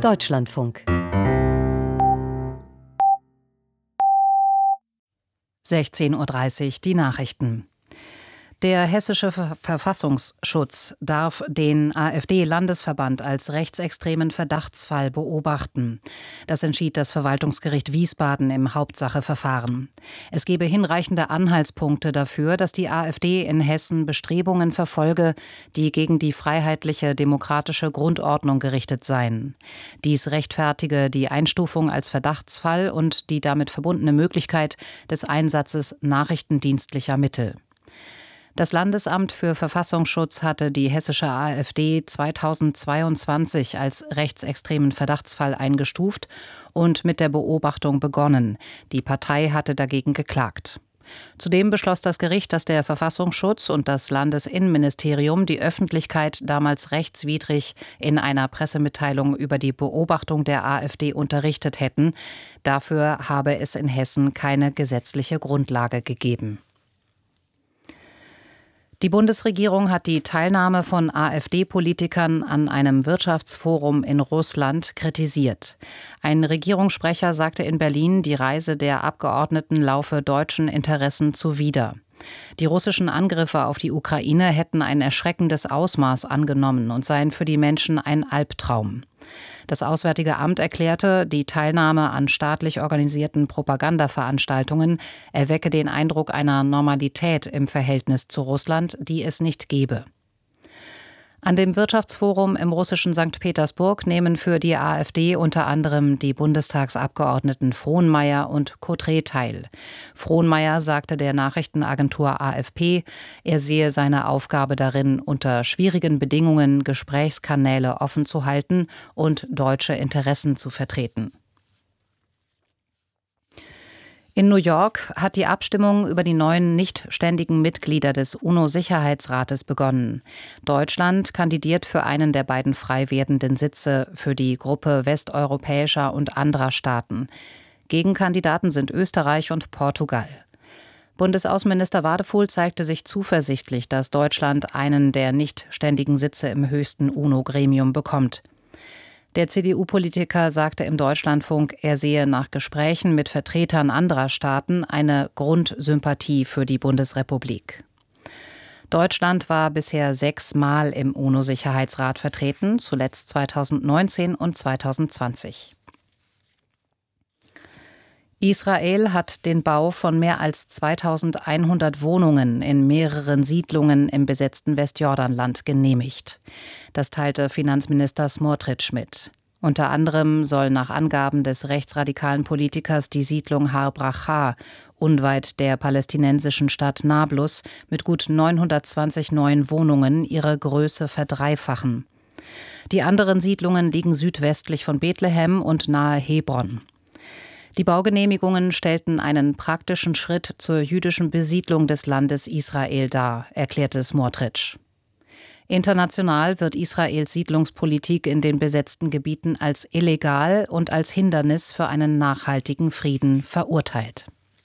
Deutschlandfunk 16:30 Uhr die Nachrichten. Der hessische Verfassungsschutz darf den AfD-Landesverband als rechtsextremen Verdachtsfall beobachten. Das entschied das Verwaltungsgericht Wiesbaden im Hauptsacheverfahren. Es gebe hinreichende Anhaltspunkte dafür, dass die AfD in Hessen Bestrebungen verfolge, die gegen die freiheitliche demokratische Grundordnung gerichtet seien. Dies rechtfertige die Einstufung als Verdachtsfall und die damit verbundene Möglichkeit des Einsatzes nachrichtendienstlicher Mittel. Das Landesamt für Verfassungsschutz hatte die hessische AfD 2022 als rechtsextremen Verdachtsfall eingestuft und mit der Beobachtung begonnen. Die Partei hatte dagegen geklagt. Zudem beschloss das Gericht, dass der Verfassungsschutz und das Landesinnenministerium die Öffentlichkeit damals rechtswidrig in einer Pressemitteilung über die Beobachtung der AfD unterrichtet hätten. Dafür habe es in Hessen keine gesetzliche Grundlage gegeben. Die Bundesregierung hat die Teilnahme von AfD-Politikern an einem Wirtschaftsforum in Russland kritisiert. Ein Regierungssprecher sagte in Berlin, die Reise der Abgeordneten laufe deutschen Interessen zuwider. Die russischen Angriffe auf die Ukraine hätten ein erschreckendes Ausmaß angenommen und seien für die Menschen ein Albtraum. Das Auswärtige Amt erklärte, die Teilnahme an staatlich organisierten Propagandaveranstaltungen erwecke den Eindruck einer Normalität im Verhältnis zu Russland, die es nicht gebe. An dem Wirtschaftsforum im russischen St. Petersburg nehmen für die AfD unter anderem die Bundestagsabgeordneten Frohnmaier und Cotré teil. Frohnmaier sagte der Nachrichtenagentur AFP, er sehe seine Aufgabe darin, unter schwierigen Bedingungen Gesprächskanäle offen zu halten und deutsche Interessen zu vertreten. In New York hat die Abstimmung über die neuen nicht ständigen Mitglieder des UNO-Sicherheitsrates begonnen. Deutschland kandidiert für einen der beiden frei werdenden Sitze für die Gruppe westeuropäischer und anderer Staaten. Gegenkandidaten sind Österreich und Portugal. Bundesaußenminister Wadefuhl zeigte sich zuversichtlich, dass Deutschland einen der nicht ständigen Sitze im höchsten UNO-Gremium bekommt. Der CDU-Politiker sagte im Deutschlandfunk, er sehe nach Gesprächen mit Vertretern anderer Staaten eine Grundsympathie für die Bundesrepublik. Deutschland war bisher 6 Mal im UNO-Sicherheitsrat vertreten, zuletzt 2019 und 2020. Israel hat den Bau von mehr als 2100 Wohnungen in mehreren Siedlungen im besetzten Westjordanland genehmigt. Das teilte Finanzminister Smotrich mit. Unter anderem soll nach Angaben des rechtsradikalen Politikers die Siedlung Har Bracha unweit der palästinensischen Stadt Nablus mit gut 920 neuen Wohnungen ihre Größe verdreifachen. Die anderen Siedlungen liegen südwestlich von Bethlehem und nahe Hebron. Die Baugenehmigungen stellten einen praktischen Schritt zur jüdischen Besiedlung des Landes Israel dar, erklärte Smotrich. International wird Israels Siedlungspolitik in den besetzten Gebieten als illegal und als Hindernis für einen nachhaltigen Frieden verurteilt.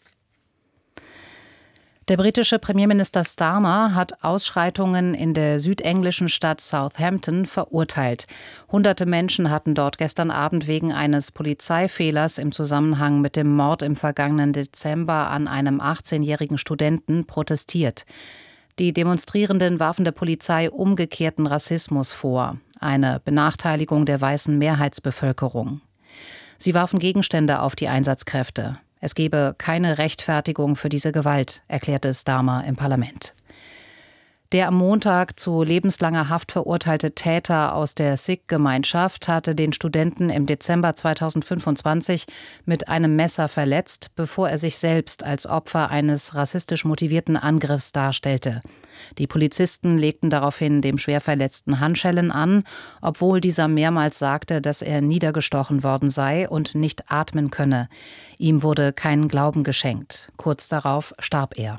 Der britische Premierminister Starmer hat Ausschreitungen in der südenglischen Stadt Southampton verurteilt. Hunderte Menschen hatten dort gestern Abend wegen eines Polizeifehlers im Zusammenhang mit dem Mord im vergangenen Dezember an einem 18-jährigen Studenten protestiert. Die Demonstrierenden warfen der Polizei umgekehrten Rassismus vor, eine Benachteiligung der weißen Mehrheitsbevölkerung. Sie warfen Gegenstände auf die Einsatzkräfte. Es gebe keine Rechtfertigung für diese Gewalt, erklärte Starmer im Parlament. Der am Montag zu lebenslanger Haft verurteilte Täter aus der Sikh-Gemeinschaft hatte den Studenten im Dezember 2025 mit einem Messer verletzt, bevor er sich selbst als Opfer eines rassistisch motivierten Angriffs darstellte. Die Polizisten legten daraufhin dem Schwerverletzten Handschellen an, obwohl dieser mehrmals sagte, dass er niedergestochen worden sei und nicht atmen könne. Ihm wurde kein Glauben geschenkt. Kurz darauf starb er.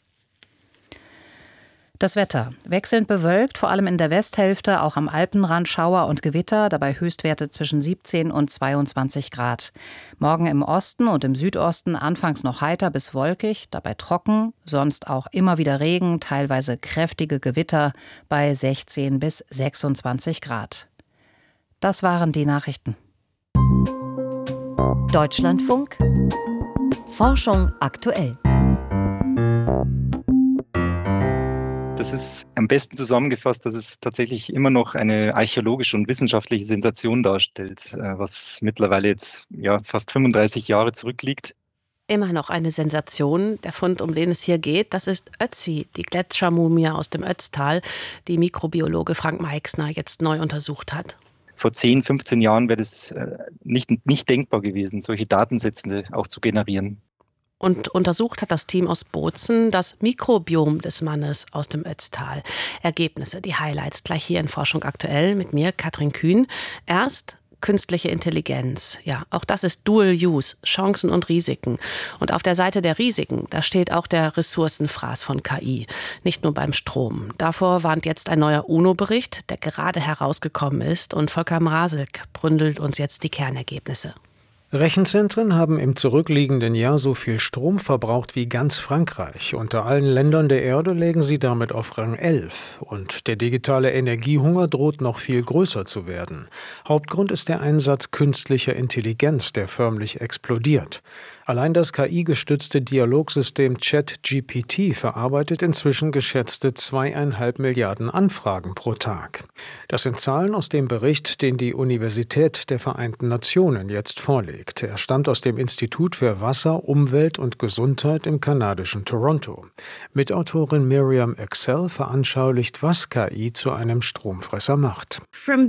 Das Wetter. Wechselnd bewölkt, vor allem in der Westhälfte, auch am Alpenrand Schauer und Gewitter, dabei Höchstwerte zwischen 17 und 22 Grad. Morgen im Osten und im Südosten anfangs noch heiter bis wolkig, dabei trocken, sonst auch immer wieder Regen, teilweise kräftige Gewitter bei 16 bis 26 Grad. Das waren die Nachrichten. Deutschlandfunk Forschung aktuell. Das ist am besten zusammengefasst, dass es tatsächlich immer noch eine archäologische und wissenschaftliche Sensation darstellt, was mittlerweile jetzt fast 35 Jahre zurückliegt. Immer noch eine Sensation. Der Fund, um den es hier geht, das ist Ötzi, die Gletschermumie aus dem Ötztal, die Mikrobiologe Frank Meixner jetzt neu untersucht hat. Vor 10, 15 Jahren wäre das nicht denkbar gewesen, solche Datensätze auch zu generieren. Und untersucht hat das Team aus Bozen das Mikrobiom des Mannes aus dem Ötztal. Ergebnisse, die Highlights gleich hier in Forschung aktuell mit mir, Katrin Kühn. Erst künstliche Intelligenz. Ja, auch das ist Dual Use, Chancen und Risiken. Und auf der Seite der Risiken, da steht auch der Ressourcenfraß von KI. Nicht nur beim Strom. Davor warnt jetzt ein neuer UNO-Bericht, der gerade herausgekommen ist. Und Volker Mrazek bründelt uns jetzt die Kernergebnisse. Rechenzentren haben im zurückliegenden Jahr so viel Strom verbraucht wie ganz Frankreich. Unter allen Ländern der Erde legen sie damit auf Rang 11. Und der digitale Energiehunger droht noch viel größer zu werden. Hauptgrund ist der Einsatz künstlicher Intelligenz, der förmlich explodiert. Allein das KI-gestützte Dialogsystem ChatGPT verarbeitet inzwischen geschätzte 2,5 Milliarden Anfragen pro Tag. Das sind Zahlen aus dem Bericht, den die Universität der Vereinten Nationen jetzt vorlegt. Er stammt aus dem Institut für Wasser, Umwelt und Gesundheit im kanadischen Toronto. Mitautorin Miriam Excel veranschaulicht, was KI zu einem Stromfresser macht.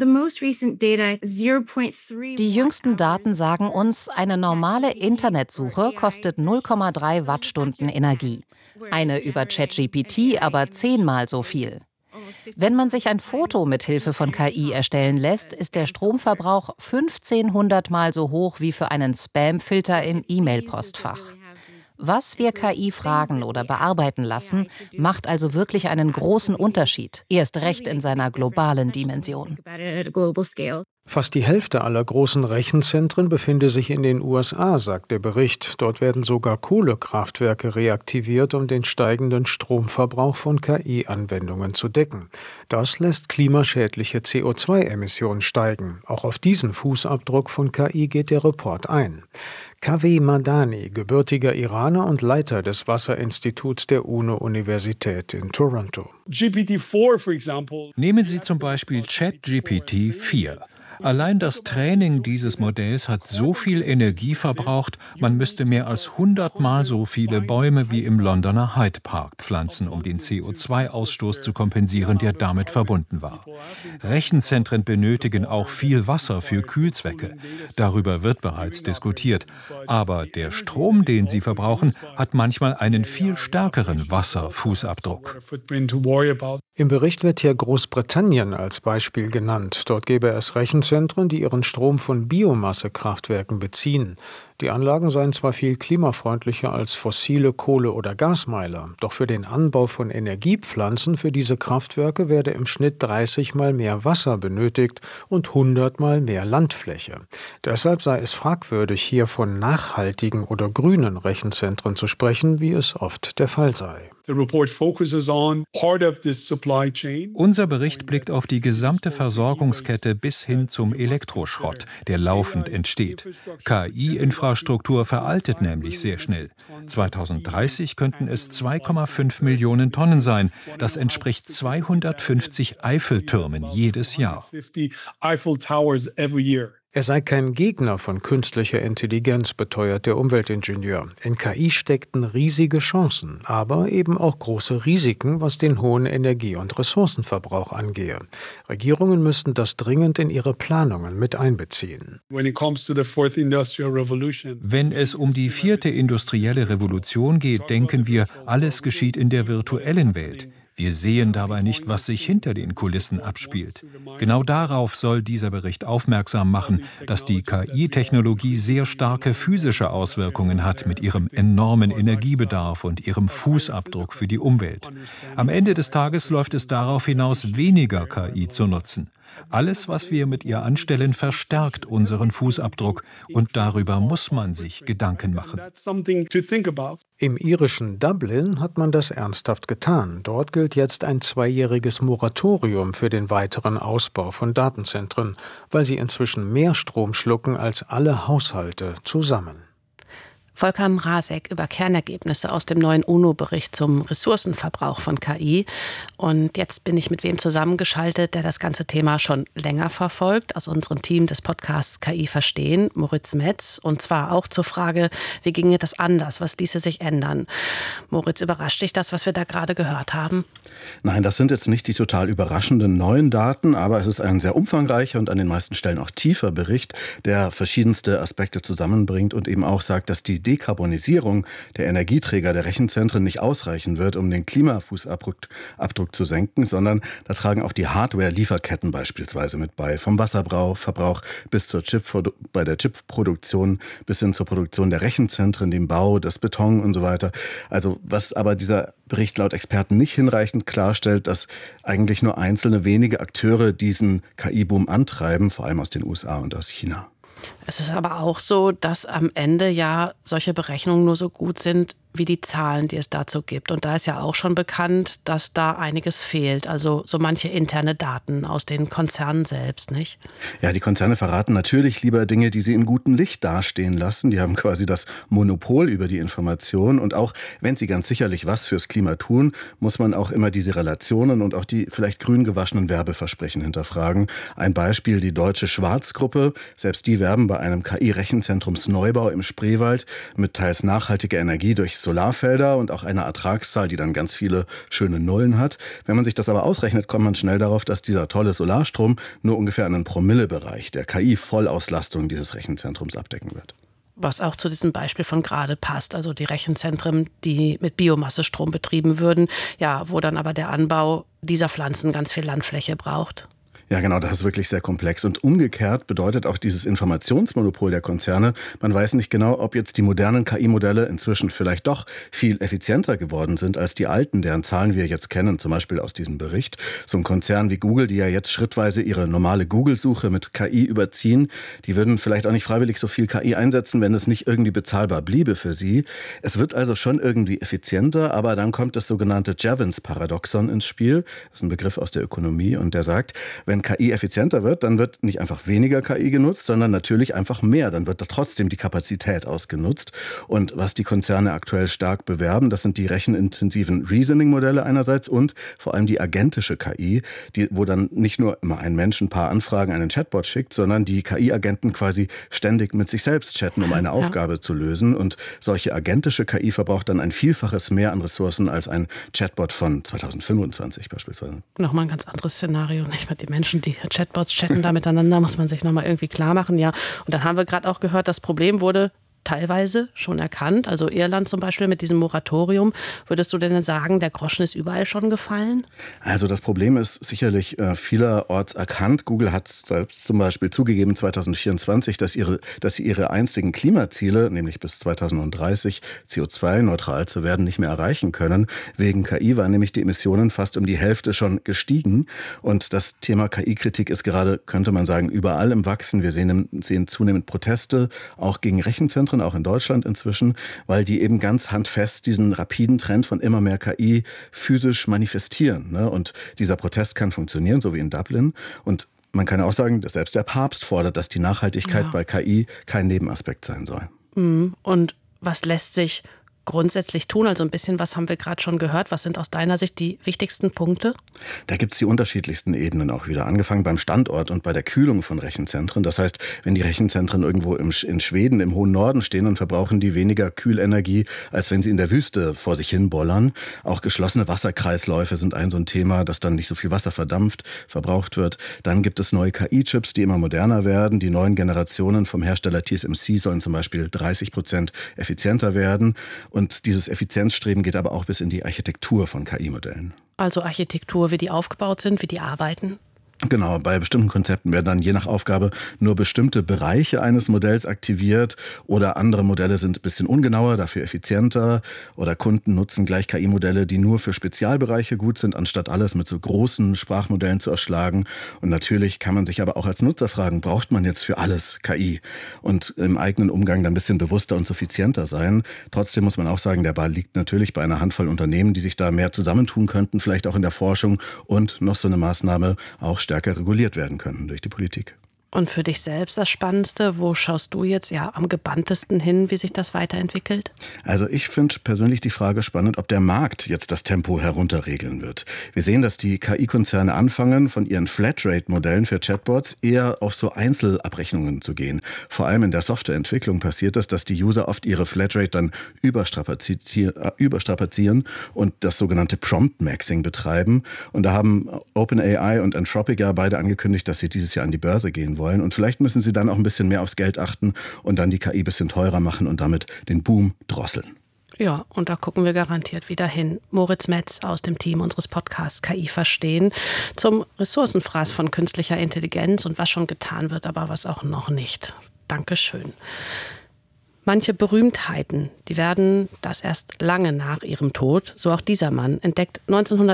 Die jüngsten Daten sagen uns, eine normale Internetsuche kostet 0,3 Wattstunden Energie. Eine über ChatGPT aber 10-mal so viel. Wenn man sich ein Foto mit Hilfe von KI erstellen lässt, ist der Stromverbrauch 1500-mal so hoch wie für einen Spamfilter im E-Mail-Postfach. Was wir KI fragen oder bearbeiten lassen, macht also wirklich einen großen Unterschied, erst recht in seiner globalen Dimension. Fast die Hälfte aller großen Rechenzentren befinde sich in den USA, sagt der Bericht. Dort werden sogar Kohlekraftwerke reaktiviert, um den steigenden Stromverbrauch von KI-Anwendungen zu decken. Das lässt klimaschädliche CO2-Emissionen steigen. Auch auf diesen Fußabdruck von KI geht der Report ein. Kaveh Madani, gebürtiger Iraner und Leiter des Wasserinstituts der UNO-Universität in Toronto. Nehmen Sie zum Beispiel ChatGPT 4. Allein das Training dieses Modells hat so viel Energie verbraucht, man müsste mehr als 100-mal so viele Bäume wie im Londoner Hyde Park pflanzen, um den CO2-Ausstoß zu kompensieren, der damit verbunden war. Rechenzentren benötigen auch viel Wasser für Kühlzwecke. Darüber wird bereits diskutiert. Aber der Strom, den sie verbrauchen, hat manchmal einen viel stärkeren Wasserfußabdruck. Im Bericht wird hier Großbritannien als Beispiel genannt. Dort gäbe es Rechenzentren, die ihren Strom von Biomassekraftwerken beziehen. Die Anlagen seien zwar viel klimafreundlicher als fossile Kohle- oder Gasmeiler, doch für den Anbau von Energiepflanzen für diese Kraftwerke werde im Schnitt 30-mal mehr Wasser benötigt und 100-mal mehr Landfläche. Deshalb sei es fragwürdig, hier von nachhaltigen oder grünen Rechenzentren zu sprechen, wie es oft der Fall sei. Unser Bericht blickt auf die gesamte Versorgungskette bis hin zum Elektroschrott, der laufend entsteht. KI-Infrastruktur veraltet nämlich sehr schnell. 2030 könnten es 2,5 Millionen Tonnen sein. Das entspricht 250 Eiffeltürmen jedes Jahr. Er sei kein Gegner von künstlicher Intelligenz, beteuert der Umweltingenieur. In KI steckten riesige Chancen, aber eben auch große Risiken, was den hohen Energie- und Ressourcenverbrauch angehe. Regierungen müssten das dringend in ihre Planungen mit einbeziehen. Wenn es um die 4. industrielle Revolution geht, denken wir, alles geschieht in der virtuellen Welt. Wir sehen dabei nicht, was sich hinter den Kulissen abspielt. Genau darauf soll dieser Bericht aufmerksam machen, dass die KI-Technologie sehr starke physische Auswirkungen hat mit ihrem enormen Energiebedarf und ihrem Fußabdruck für die Umwelt. Am Ende des Tages läuft es darauf hinaus, weniger KI zu nutzen. Alles, was wir mit ihr anstellen, verstärkt unseren Fußabdruck. Und darüber muss man sich Gedanken machen. Im irischen Dublin hat man das ernsthaft getan. Dort gilt jetzt ein 2-jähriges Moratorium für den weiteren Ausbau von Datenzentren, weil sie inzwischen mehr Strom schlucken als alle Haushalte zusammen. Volker Mrazek über Kernergebnisse aus dem neuen UNO-Bericht zum Ressourcenverbrauch von KI. Und jetzt bin ich mit wem zusammengeschaltet, der das ganze Thema schon länger verfolgt, aus unserem Team des Podcasts KI verstehen, Moritz Metz. Und zwar auch zur Frage, wie ginge das anders, was ließe sich ändern? Moritz, überrascht dich das, was wir da gerade gehört haben? Nein, das sind jetzt nicht die total überraschenden neuen Daten, aber es ist ein sehr umfangreicher und an den meisten Stellen auch tiefer Bericht, der verschiedenste Aspekte zusammenbringt und eben auch sagt, dass die Dekarbonisierung der Energieträger der Rechenzentren nicht ausreichen wird, um den Klimafußabdruck zu senken, sondern da tragen auch die Hardware-Lieferketten beispielsweise mit bei. Vom Wasserverbrauch bis bei der Chipproduktion bis hin zur Produktion der Rechenzentren, dem Bau, des Beton und so weiter. Also was aber dieser Bericht laut Experten nicht hinreichend klarstellt, dass eigentlich nur einzelne wenige Akteure diesen KI-Boom antreiben, vor allem aus den USA und aus China. Es ist aber auch so, dass am Ende ja solche Berechnungen nur so gut sind wie die Zahlen, die es dazu gibt. Und da ist ja auch schon bekannt, dass da einiges fehlt. Also so manche interne Daten aus den Konzernen selbst, nicht? Ja, die Konzerne verraten natürlich lieber Dinge, die sie in gutem Licht dastehen lassen. Die haben quasi das Monopol über die Information. Und auch wenn sie ganz sicherlich was fürs Klima tun, muss man auch immer diese Relationen und auch die vielleicht grün gewaschenen Werbeversprechen hinterfragen. Ein Beispiel, die Deutsche Schwarz-Gruppe. Selbst die werben bei einem KI-Rechenzentrumsneubau im Spreewald mit teils nachhaltiger Energie durch Solarfelder und auch einer Ertragszahl, die dann ganz viele schöne Nullen hat. Wenn man sich das aber ausrechnet, kommt man schnell darauf, dass dieser tolle Solarstrom nur ungefähr einen Promillebereich der KI-Vollauslastung dieses Rechenzentrums abdecken wird. Was auch zu diesem Beispiel von gerade passt, also die Rechenzentren, die mit Biomassestrom betrieben würden, ja, wo dann aber der Anbau dieser Pflanzen ganz viel Landfläche braucht. Ja, genau, das ist wirklich sehr komplex. Und umgekehrt bedeutet auch dieses Informationsmonopol der Konzerne, man weiß nicht genau, ob jetzt die modernen KI-Modelle inzwischen vielleicht doch viel effizienter geworden sind als die alten, deren Zahlen wir jetzt kennen, zum Beispiel aus diesem Bericht. So ein Konzern wie Google, die ja jetzt schrittweise ihre normale Google-Suche mit KI überziehen, die würden vielleicht auch nicht freiwillig so viel KI einsetzen, wenn es nicht irgendwie bezahlbar bliebe für sie. Es wird also schon irgendwie effizienter, aber dann kommt das sogenannte Jevons-Paradoxon ins Spiel. Das ist ein Begriff aus der Ökonomie und der sagt, wenn KI effizienter wird, dann wird nicht einfach weniger KI genutzt, sondern natürlich einfach mehr. Dann wird da trotzdem die Kapazität ausgenutzt. Und was die Konzerne aktuell stark bewerben, das sind die rechenintensiven Reasoning-Modelle einerseits und vor allem die agentische KI, wo dann nicht nur immer ein Mensch ein paar Anfragen an einen Chatbot schickt, sondern die KI-Agenten quasi ständig mit sich selbst chatten, um eine Aufgabe zu lösen. Und solche agentische KI verbraucht dann ein Vielfaches mehr an Ressourcen als ein Chatbot von 2025 beispielsweise. Nochmal ein ganz anderes Szenario, nicht mehr die Menschen, die Chatbots chatten da miteinander, muss man sich nochmal irgendwie klar machen. Ja. Und dann haben wir gerade auch gehört, das Problem wurde teilweise schon erkannt. Also Irland zum Beispiel mit diesem Moratorium. Würdest du denn sagen, der Groschen ist überall schon gefallen? Also das Problem ist sicherlich vielerorts erkannt. Google hat selbst zum Beispiel zugegeben 2024, dass sie ihre einzigen Klimaziele, nämlich bis 2030 CO2-neutral zu werden, nicht mehr erreichen können. Wegen KI waren nämlich die Emissionen fast um die Hälfte schon gestiegen. Und das Thema KI-Kritik ist gerade, könnte man sagen, überall im Wachsen. Wir sehen zunehmend Proteste, auch gegen Rechenzentren, auch in Deutschland inzwischen, weil die eben ganz handfest diesen rapiden Trend von immer mehr KI physisch manifestieren. Und dieser Protest kann funktionieren, so wie in Dublin. Und man kann auch sagen, dass selbst der Papst fordert, dass die Nachhaltigkeit bei KI kein Nebenaspekt sein soll. Und was lässt sich grundsätzlich tun? Also ein bisschen, was haben wir gerade schon gehört? Was sind aus deiner Sicht die wichtigsten Punkte? Da gibt es die unterschiedlichsten Ebenen auch wieder. Angefangen beim Standort und bei der Kühlung von Rechenzentren. Das heißt, wenn die Rechenzentren irgendwo in Schweden im hohen Norden stehen, dann verbrauchen die weniger Kühlenergie, als wenn sie in der Wüste vor sich hin bollern. Auch geschlossene Wasserkreisläufe sind ein so ein Thema, dass dann nicht so viel Wasser verbraucht wird. Dann gibt es neue KI-Chips, die immer moderner werden. Die neuen Generationen vom Hersteller TSMC sollen zum Beispiel 30% effizienter werden. Und dieses Effizienzstreben geht aber auch bis in die Architektur von KI-Modellen. Also Architektur, wie die aufgebaut sind, wie die arbeiten? Genau, bei bestimmten Konzepten werden dann je nach Aufgabe nur bestimmte Bereiche eines Modells aktiviert oder andere Modelle sind ein bisschen ungenauer, dafür effizienter oder Kunden nutzen gleich KI-Modelle, die nur für Spezialbereiche gut sind, anstatt alles mit so großen Sprachmodellen zu erschlagen. Und natürlich kann man sich aber auch als Nutzer fragen, braucht man jetzt für alles KI? Und im eigenen Umgang dann ein bisschen bewusster und suffizienter sein. Trotzdem muss man auch sagen, der Ball liegt natürlich bei einer Handvoll Unternehmen, die sich da mehr zusammentun könnten, vielleicht auch in der Forschung und noch so eine Maßnahme auch stärker reguliert werden können durch die Politik. Und für dich selbst das Spannendste, wo schaust du jetzt am gebanntesten hin, wie sich das weiterentwickelt? Also ich finde persönlich die Frage spannend, ob der Markt jetzt das Tempo herunterregeln wird. Wir sehen, dass die KI-Konzerne anfangen, von ihren Flatrate-Modellen für Chatbots eher auf so Einzelabrechnungen zu gehen. Vor allem in der Softwareentwicklung passiert es, dass die User oft ihre Flatrate dann überstrapazieren und das sogenannte Prompt-Maxing betreiben. Und da haben OpenAI und Anthropic ja beide angekündigt, dass sie dieses Jahr an die Börse gehen wollen. Und vielleicht müssen sie dann auch ein bisschen mehr aufs Geld achten und dann die KI ein bisschen teurer machen und damit den Boom drosseln. Ja, und da gucken wir garantiert wieder hin. Moritz Metz aus dem Team unseres Podcasts KI verstehen zum Ressourcenfraß von künstlicher Intelligenz und was schon getan wird, aber was auch noch nicht. Dankeschön. Manche Berühmtheiten, die werden das erst lange nach ihrem Tod, so auch dieser Mann, entdeckt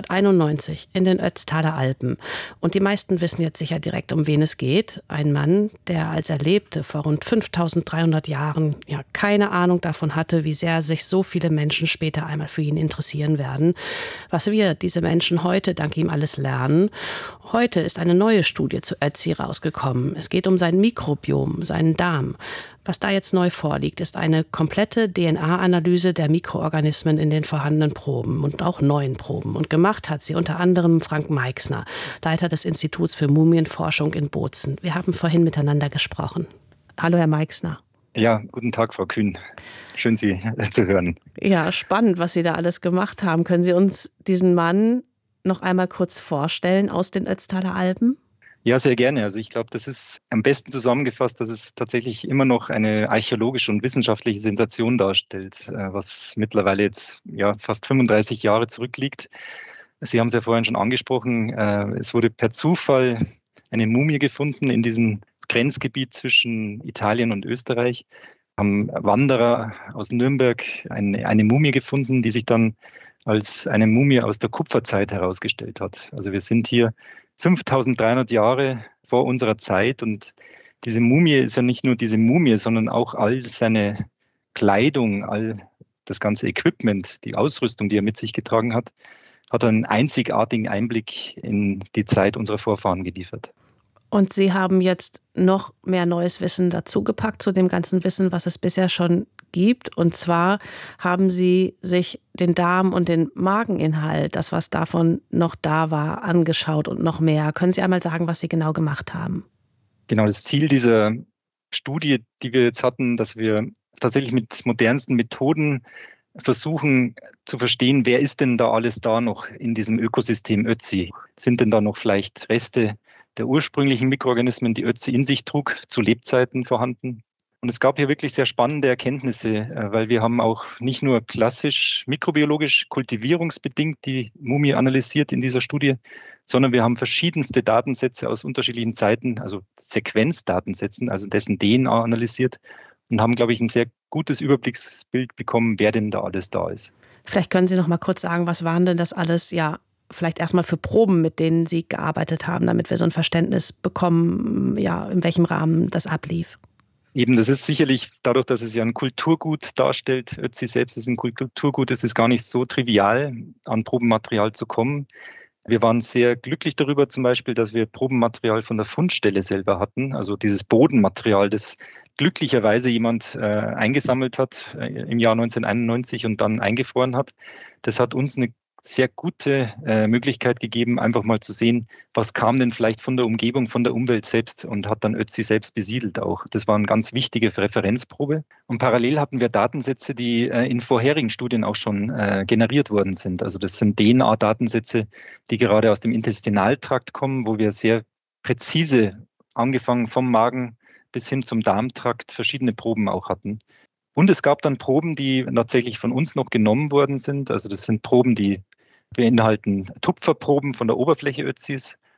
1991 in den Ötztaler Alpen. Und die meisten wissen jetzt sicher direkt, um wen es geht. Ein Mann, der, als er lebte, vor rund 5300 Jahren, keine Ahnung davon hatte, wie sehr sich so viele Menschen später einmal für ihn interessieren werden. Was wir, diese Menschen, heute dank ihm alles lernen. Heute ist eine neue Studie zu Ötzi rausgekommen. Es geht um sein Mikrobiom, seinen Darm. Was da jetzt neu vorliegt, ist eine komplette DNA-Analyse der Mikroorganismen in den vorhandenen Proben und auch neuen Proben. Und gemacht hat sie unter anderem Frank Meixner, Leiter des Instituts für Mumienforschung in Bozen. Wir haben vorhin miteinander gesprochen. Hallo, Herr Meixner. Ja, guten Tag, Frau Kühn. Schön, Sie zu hören. Ja, spannend, was Sie da alles gemacht haben. Können Sie uns diesen Mann noch einmal kurz vorstellen aus den Ötztaler Alpen? Ja, sehr gerne. Also ich glaube, das ist am besten zusammengefasst, dass es tatsächlich immer noch eine archäologische und wissenschaftliche Sensation darstellt, was mittlerweile jetzt fast 35 Jahre zurückliegt. Sie haben es ja vorhin schon angesprochen, es wurde per Zufall eine Mumie gefunden in diesem Grenzgebiet zwischen Italien und Österreich. Haben Wanderer aus Nürnberg eine Mumie gefunden, die sich dann als eine Mumie aus der Kupferzeit herausgestellt hat. Also wir sind hier 5300 Jahre vor unserer Zeit und diese Mumie ist ja nicht nur diese Mumie, sondern auch all seine Kleidung, all das ganze Equipment, die Ausrüstung, die er mit sich getragen hat, hat einen einzigartigen Einblick in die Zeit unserer Vorfahren geliefert. Und Sie haben jetzt noch mehr neues Wissen dazugepackt zu dem ganzen Wissen, was es bisher schon gibt. Und zwar haben Sie sich den Darm und den Mageninhalt, das, was davon noch da war, angeschaut und noch mehr. Können Sie einmal sagen, was Sie genau gemacht haben? Genau, das Ziel dieser Studie, die wir jetzt hatten, dass wir tatsächlich mit modernsten Methoden versuchen zu verstehen, wer ist denn da alles da noch in diesem Ökosystem Ötzi? Sind denn da noch vielleicht Reste der ursprünglichen Mikroorganismen, die Ötzi in sich trug, zu Lebzeiten vorhanden? Und es gab hier wirklich sehr spannende Erkenntnisse, weil wir haben auch nicht nur klassisch mikrobiologisch kultivierungsbedingt die Mumie analysiert in dieser Studie, sondern wir haben verschiedenste Datensätze aus unterschiedlichen Zeiten, also Sequenzdatensätzen, also dessen DNA analysiert und haben, glaube ich, ein sehr gutes Überblicksbild bekommen, wer denn da alles da ist. Vielleicht können Sie noch mal kurz sagen, was waren denn das alles, vielleicht erstmal für Proben, mit denen Sie gearbeitet haben, damit wir so ein Verständnis bekommen, in welchem Rahmen das ablief? Eben, das ist sicherlich dadurch, dass es ja ein Kulturgut darstellt, Ötzi selbst ist ein Kulturgut, es ist gar nicht so trivial, an Probenmaterial zu kommen. Wir waren sehr glücklich darüber zum Beispiel, dass wir Probenmaterial von der Fundstelle selber hatten, also dieses Bodenmaterial, das glücklicherweise jemand eingesammelt hat im Jahr 1991 und dann eingefroren hat. Das hat uns eine sehr gute Möglichkeit gegeben, einfach mal zu sehen, was kam denn vielleicht von der Umgebung, von der Umwelt selbst und hat dann Ötzi selbst besiedelt auch. Das war eine ganz wichtige Referenzprobe. Und parallel hatten wir Datensätze, die in vorherigen Studien auch schon generiert worden sind. Also das sind DNA-Datensätze, die gerade aus dem Intestinaltrakt kommen, wo wir sehr präzise, angefangen vom Magen bis hin zum Darmtrakt, verschiedene Proben auch hatten. Und es gab dann Proben, die tatsächlich von uns noch genommen worden sind. Also das sind Proben, die beinhalten Tupferproben von der Oberfläche Ötzis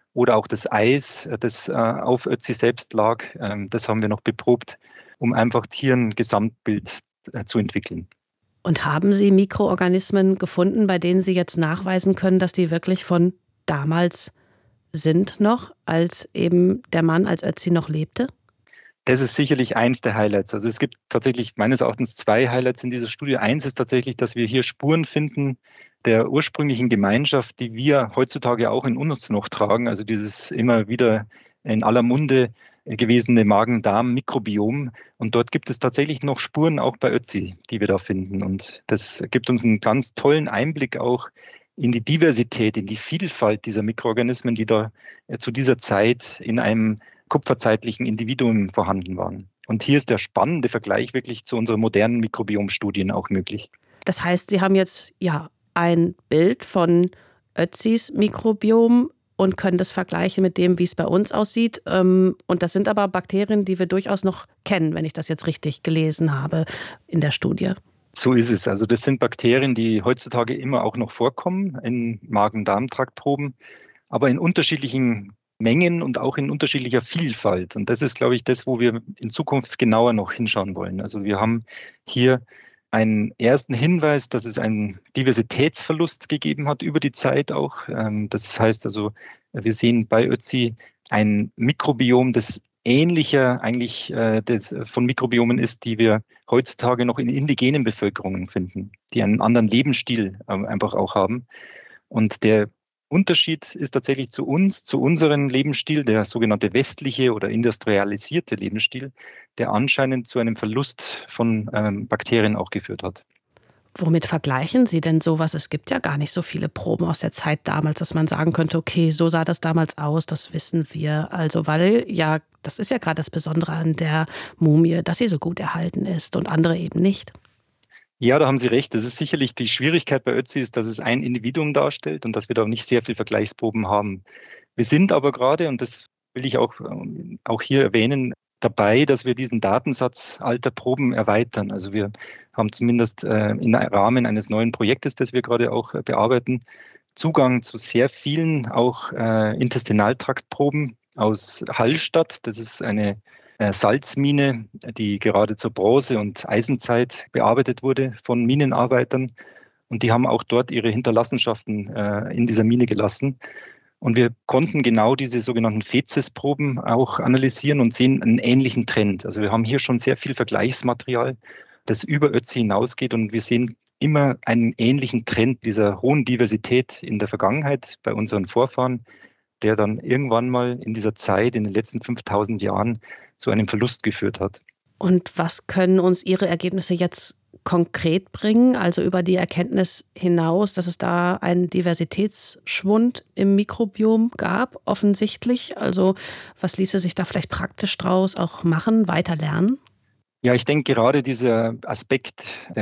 oder auch das Eis, das auf Ötzi selbst lag. Das haben wir noch beprobt, um einfach hier ein Gesamtbild zu entwickeln. Und haben Sie Mikroorganismen gefunden, bei denen Sie jetzt nachweisen können, dass die wirklich von damals sind noch, als eben der Mann, als Ötzi noch lebte? Das ist sicherlich eins der Highlights. Also es gibt tatsächlich meines Erachtens 2 Highlights in dieser Studie. Eins ist tatsächlich, dass wir hier Spuren finden der ursprünglichen Gemeinschaft, die wir heutzutage auch in uns noch tragen. Also dieses immer wieder in aller Munde gewesene Magen-Darm-Mikrobiom. Und dort gibt es tatsächlich noch Spuren auch bei Ötzi, die wir da finden. Und das gibt uns einen ganz tollen Einblick auch in die Diversität, in die Vielfalt dieser Mikroorganismen, die da zu dieser Zeit in einem kupferzeitlichen Individuum vorhanden waren. Und hier ist der spannende Vergleich wirklich zu unseren modernen Mikrobiomstudien auch möglich. Das heißt, Sie haben jetzt ein Bild von Ötzis Mikrobiom und können das vergleichen mit dem, wie es bei uns aussieht. Und das sind aber Bakterien, die wir durchaus noch kennen, wenn ich das jetzt richtig gelesen habe in der Studie. So ist es. Also das sind Bakterien, die heutzutage immer auch noch vorkommen in Magen-Darm-Traktproben, aber in unterschiedlichen Mengen und auch in unterschiedlicher Vielfalt. Und das ist, glaube ich, das, wo wir in Zukunft genauer noch hinschauen wollen. Also wir haben hier einen ersten Hinweis, dass es einen Diversitätsverlust gegeben hat über die Zeit auch. Das heißt also, wir sehen bei Ötzi ein Mikrobiom, das ähnlicher eigentlich von Mikrobiomen ist, die wir heutzutage noch in indigenen Bevölkerungen finden, die einen anderen Lebensstil einfach auch haben. Und der Unterschied ist tatsächlich zu unserem Lebensstil, der sogenannte westliche oder industrialisierte Lebensstil, der anscheinend zu einem Verlust von Bakterien auch geführt hat. Womit vergleichen Sie denn sowas? Es gibt ja gar nicht so viele Proben aus der Zeit damals, dass man sagen könnte, okay, so sah das damals aus, das wissen wir. Also, weil das ist ja gerade das Besondere an der Mumie, dass sie so gut erhalten ist und andere eben nicht. Ja, da haben Sie recht. Das ist sicherlich die Schwierigkeit bei Ötzi, ist, dass es ein Individuum darstellt und dass wir da nicht sehr viel Vergleichsproben haben. Wir sind aber gerade, und das will ich auch hier erwähnen, dabei, dass wir diesen Datensatz alter Proben erweitern. Also wir haben zumindest im Rahmen eines neuen Projektes, das wir gerade auch bearbeiten, Zugang zu sehr vielen auch Intestinaltraktproben aus Hallstatt. Das ist eine Salzmine, die gerade zur Bronze- und Eisenzeit bearbeitet wurde von Minenarbeitern. Und die haben auch dort ihre Hinterlassenschaften in dieser Mine gelassen. Und wir konnten genau diese sogenannten Fezesproben auch analysieren und sehen einen ähnlichen Trend. Also wir haben hier schon sehr viel Vergleichsmaterial, das über Ötzi hinausgeht. Und wir sehen immer einen ähnlichen Trend dieser hohen Diversität in der Vergangenheit bei unseren Vorfahren, der dann irgendwann mal in dieser Zeit, in den letzten 5000 Jahren, zu einem Verlust geführt hat. Und was können uns Ihre Ergebnisse jetzt konkret bringen, also über die Erkenntnis hinaus, dass es da einen Diversitätsschwund im Mikrobiom gab, offensichtlich? Also was ließe sich da vielleicht praktisch draus auch machen, weiter lernen? Ja, ich denke, gerade dieser Aspekt der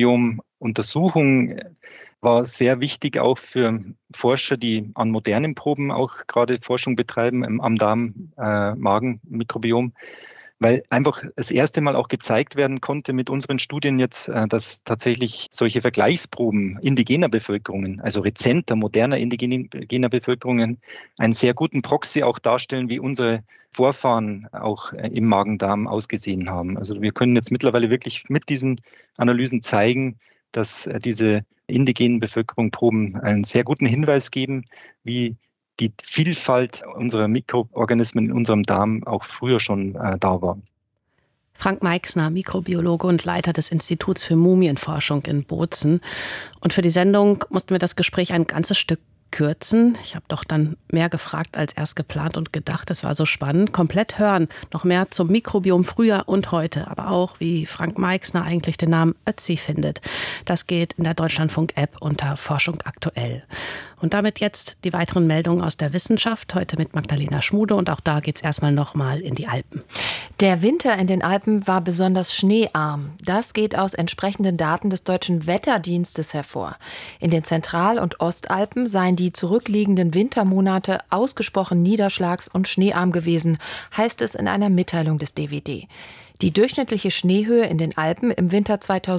Mikrobiomuntersuchung war sehr wichtig auch für Forscher, die an modernen Proben auch gerade Forschung betreiben am Darm-Magen-Mikrobiom, weil einfach das erste Mal auch gezeigt werden konnte mit unseren Studien jetzt, dass tatsächlich solche Vergleichsproben indigener Bevölkerungen, also rezenter, moderner indigener Bevölkerungen, einen sehr guten Proxy auch darstellen, wie unsere Vorfahren auch im Magen-Darm ausgesehen haben. Also wir können jetzt mittlerweile wirklich mit diesen Analysen zeigen, dass diese indigenen Bevölkerungsproben einen sehr guten Hinweis geben, wie die Vielfalt unserer Mikroorganismen in unserem Darm auch früher schon da war. Frank Meixner, Mikrobiologe und Leiter des Instituts für Mumienforschung in Bozen. Und für die Sendung mussten wir das Gespräch ein ganzes Stück kürzen. Ich habe doch dann mehr gefragt als erst geplant und gedacht. Das war so spannend. Komplett hören, noch mehr zum Mikrobiom früher und heute, aber auch, wie Frank Meixner eigentlich den Namen Ötzi findet. Das geht in der Deutschlandfunk-App unter Forschung aktuell. Und damit jetzt die weiteren Meldungen aus der Wissenschaft, heute mit Magdalena Schmude. Und auch da geht es erstmal nochmal in die Alpen. Der Winter in den Alpen war besonders schneearm. Das geht aus entsprechenden Daten des Deutschen Wetterdienstes hervor. In den Zentral- und Ostalpen seien die zurückliegenden Wintermonate ausgesprochen niederschlags- und schneearm gewesen, heißt es in einer Mitteilung des DWD. Die durchschnittliche Schneehöhe in den Alpen im Winter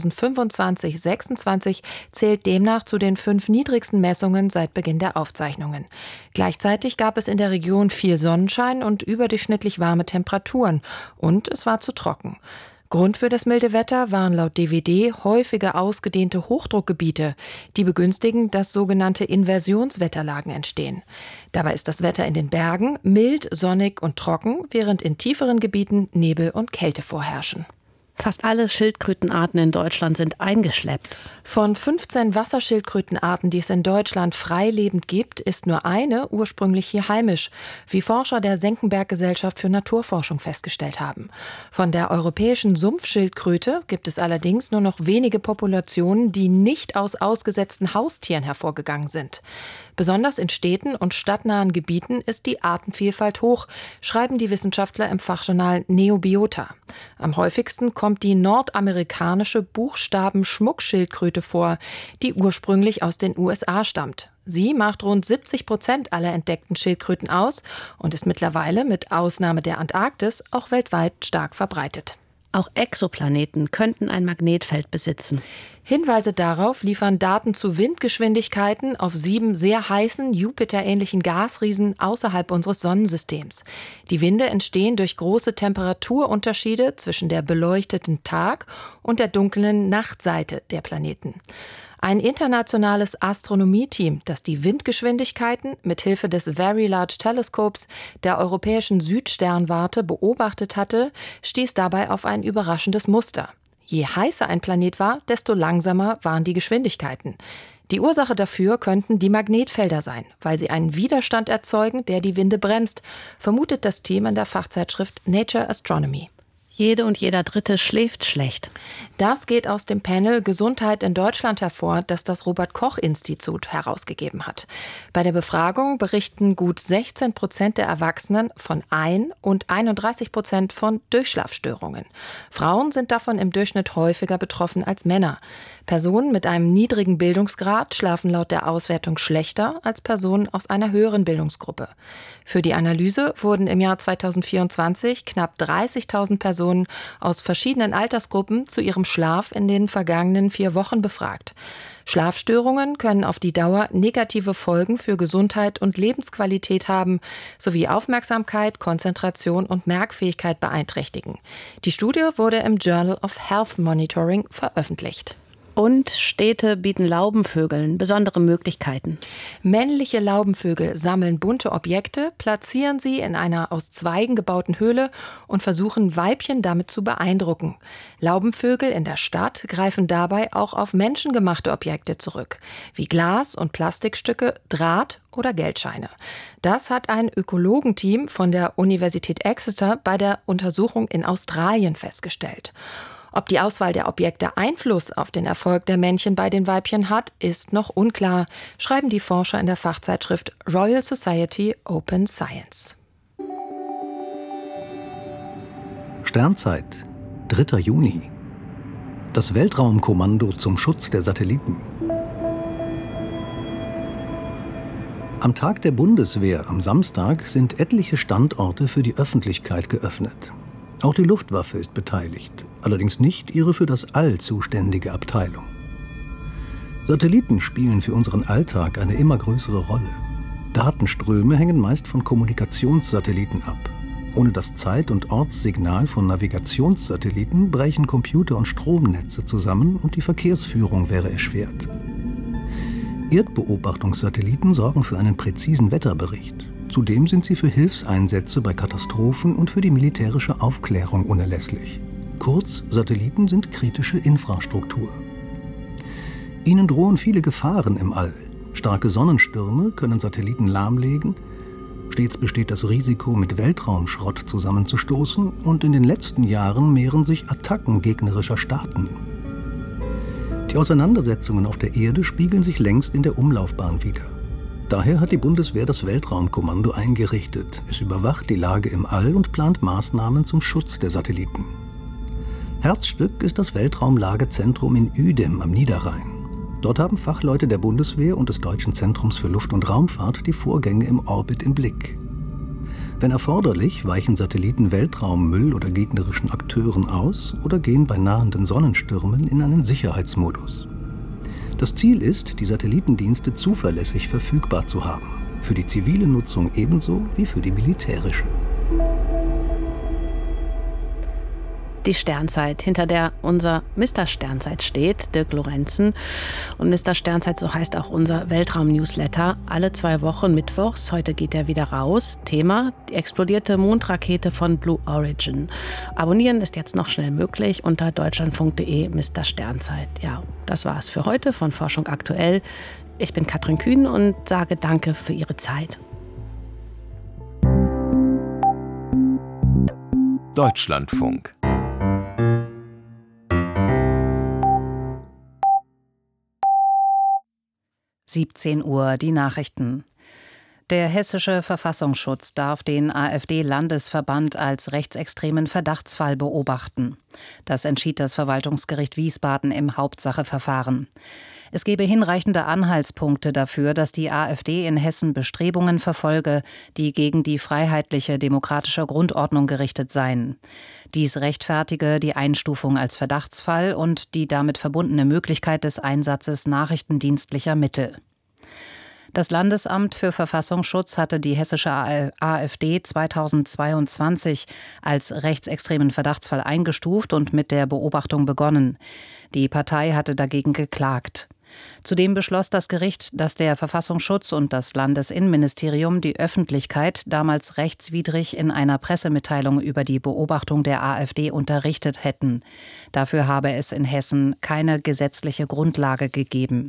2025/26 zählt demnach zu den 5 niedrigsten Messungen seit Beginn der Aufzeichnungen. Gleichzeitig gab es in der Region viel Sonnenschein und überdurchschnittlich warme Temperaturen und es war zu trocken. Grund für das milde Wetter waren laut DWD häufige ausgedehnte Hochdruckgebiete, die begünstigen, dass sogenannte Inversionswetterlagen entstehen. Dabei ist das Wetter in den Bergen mild, sonnig und trocken, während in tieferen Gebieten Nebel und Kälte vorherrschen. Fast alle Schildkrötenarten in Deutschland sind eingeschleppt. Von 15 Wasserschildkrötenarten, die es in Deutschland freilebend gibt, ist nur eine ursprünglich hier heimisch, wie Forscher der Senckenberg-Gesellschaft für Naturforschung festgestellt haben. Von der europäischen Sumpfschildkröte gibt es allerdings nur noch wenige Populationen, die nicht aus ausgesetzten Haustieren hervorgegangen sind. Besonders in Städten und stadtnahen Gebieten ist die Artenvielfalt hoch, schreiben die Wissenschaftler im Fachjournal Neobiota. Am häufigsten kommt die nordamerikanische Buchstaben-Schmuckschildkröte vor, die ursprünglich aus den USA stammt. Sie macht rund 70% aller entdeckten Schildkröten aus und ist mittlerweile mit Ausnahme der Antarktis auch weltweit stark verbreitet. Auch Exoplaneten könnten ein Magnetfeld besitzen. Hinweise darauf liefern Daten zu Windgeschwindigkeiten auf 7 sehr heißen, Jupiter-ähnlichen Gasriesen außerhalb unseres Sonnensystems. Die Winde entstehen durch große Temperaturunterschiede zwischen der beleuchteten Tag- und der dunklen Nachtseite der Planeten. Ein internationales Astronomieteam, das die Windgeschwindigkeiten mit Hilfe des Very Large Telescopes der europäischen Südsternwarte beobachtet hatte, stieß dabei auf ein überraschendes Muster. Je heißer ein Planet war, desto langsamer waren die Geschwindigkeiten. Die Ursache dafür könnten die Magnetfelder sein, weil sie einen Widerstand erzeugen, der die Winde bremst, vermutet das Team in der Fachzeitschrift Nature Astronomy. Jede und jeder Dritte schläft schlecht. Das geht aus dem Panel Gesundheit in Deutschland hervor, das das Robert-Koch-Institut herausgegeben hat. Bei der Befragung berichten gut 16% der Erwachsenen von Ein- und 31% von Durchschlafstörungen. Frauen sind davon im Durchschnitt häufiger betroffen als Männer. Personen mit einem niedrigen Bildungsgrad schlafen laut der Auswertung schlechter als Personen aus einer höheren Bildungsgruppe. Für die Analyse wurden im Jahr 2024 knapp 30.000 Personen aus verschiedenen Altersgruppen zu ihrem Schlaf in den vergangenen 4 Wochen befragt. Schlafstörungen können auf die Dauer negative Folgen für Gesundheit und Lebensqualität haben, sowie Aufmerksamkeit, Konzentration und Merkfähigkeit beeinträchtigen. Die Studie wurde im Journal of Health Monitoring veröffentlicht. Und Städte bieten Laubenvögeln besondere Möglichkeiten. Männliche Laubenvögel sammeln bunte Objekte, platzieren sie in einer aus Zweigen gebauten Höhle und versuchen, Weibchen damit zu beeindrucken. Laubenvögel in der Stadt greifen dabei auch auf menschengemachte Objekte zurück, wie Glas- und Plastikstücke, Draht oder Geldscheine. Das hat ein Ökologenteam von der Universität Exeter bei der Untersuchung in Australien festgestellt. Ob die Auswahl der Objekte Einfluss auf den Erfolg der Männchen bei den Weibchen hat, ist noch unklar, schreiben die Forscher in der Fachzeitschrift Royal Society Open Science. Sternzeit, 3. Juni. Das Weltraumkommando zum Schutz der Satelliten. Am Tag der Bundeswehr am Samstag sind etliche Standorte für die Öffentlichkeit geöffnet. Auch die Luftwaffe ist beteiligt, allerdings nicht ihre für das All zuständige Abteilung. Satelliten spielen für unseren Alltag eine immer größere Rolle. Datenströme hängen meist von Kommunikationssatelliten ab. Ohne das Zeit- und Ortssignal von Navigationssatelliten brechen Computer- und Stromnetze zusammen und die Verkehrsführung wäre erschwert. Erdbeobachtungssatelliten sorgen für einen präzisen Wetterbericht. Zudem sind sie für Hilfseinsätze bei Katastrophen und für die militärische Aufklärung unerlässlich. Kurz, Satelliten sind kritische Infrastruktur. Ihnen drohen viele Gefahren im All. Starke Sonnenstürme können Satelliten lahmlegen. Stets besteht das Risiko, mit Weltraumschrott zusammenzustoßen. Und in den letzten Jahren mehren sich Attacken gegnerischer Staaten. Die Auseinandersetzungen auf der Erde spiegeln sich längst in der Umlaufbahn wider. Daher hat die Bundeswehr das Weltraumkommando eingerichtet. Es überwacht die Lage im All und plant Maßnahmen zum Schutz der Satelliten. Herzstück ist das Weltraumlagezentrum in Uedem am Niederrhein. Dort haben Fachleute der Bundeswehr und des Deutschen Zentrums für Luft- und Raumfahrt die Vorgänge im Orbit im Blick. Wenn erforderlich, weichen Satelliten Weltraummüll oder gegnerischen Akteuren aus oder gehen bei nahenden Sonnenstürmen in einen Sicherheitsmodus. Das Ziel ist, die Satellitendienste zuverlässig verfügbar zu haben. Für die zivile Nutzung ebenso wie für die militärische. Die Sternzeit, hinter der unser Mr. Sternzeit steht, Dirk Lorenzen. Und Mr. Sternzeit, so heißt auch unser Weltraum-Newsletter, alle 2 Wochen mittwochs. Heute geht er wieder raus. Thema: die explodierte Mondrakete von Blue Origin. Abonnieren ist jetzt noch schnell möglich unter deutschlandfunk.de Mr. Sternzeit. Ja, das war's für heute von Forschung aktuell. Ich bin Katrin Kühn und sage Danke für Ihre Zeit. Deutschlandfunk. Uhr, die Nachrichten. Der hessische Verfassungsschutz darf den AfD-Landesverband als rechtsextremen Verdachtsfall beobachten. Das entschied das Verwaltungsgericht Wiesbaden im Hauptsacheverfahren. Es gebe hinreichende Anhaltspunkte dafür, dass die AfD in Hessen Bestrebungen verfolge, die gegen die freiheitliche demokratische Grundordnung gerichtet seien. Dies rechtfertige die Einstufung als Verdachtsfall und die damit verbundene Möglichkeit des Einsatzes nachrichtendienstlicher Mittel. Das Landesamt für Verfassungsschutz hatte die hessische AfD 2022 als rechtsextremen Verdachtsfall eingestuft und mit der Beobachtung begonnen. Die Partei hatte dagegen geklagt. Zudem beschloss das Gericht, dass der Verfassungsschutz und das Landesinnenministerium die Öffentlichkeit damals rechtswidrig in einer Pressemitteilung über die Beobachtung der AfD unterrichtet hätten. Dafür habe es in Hessen keine gesetzliche Grundlage gegeben.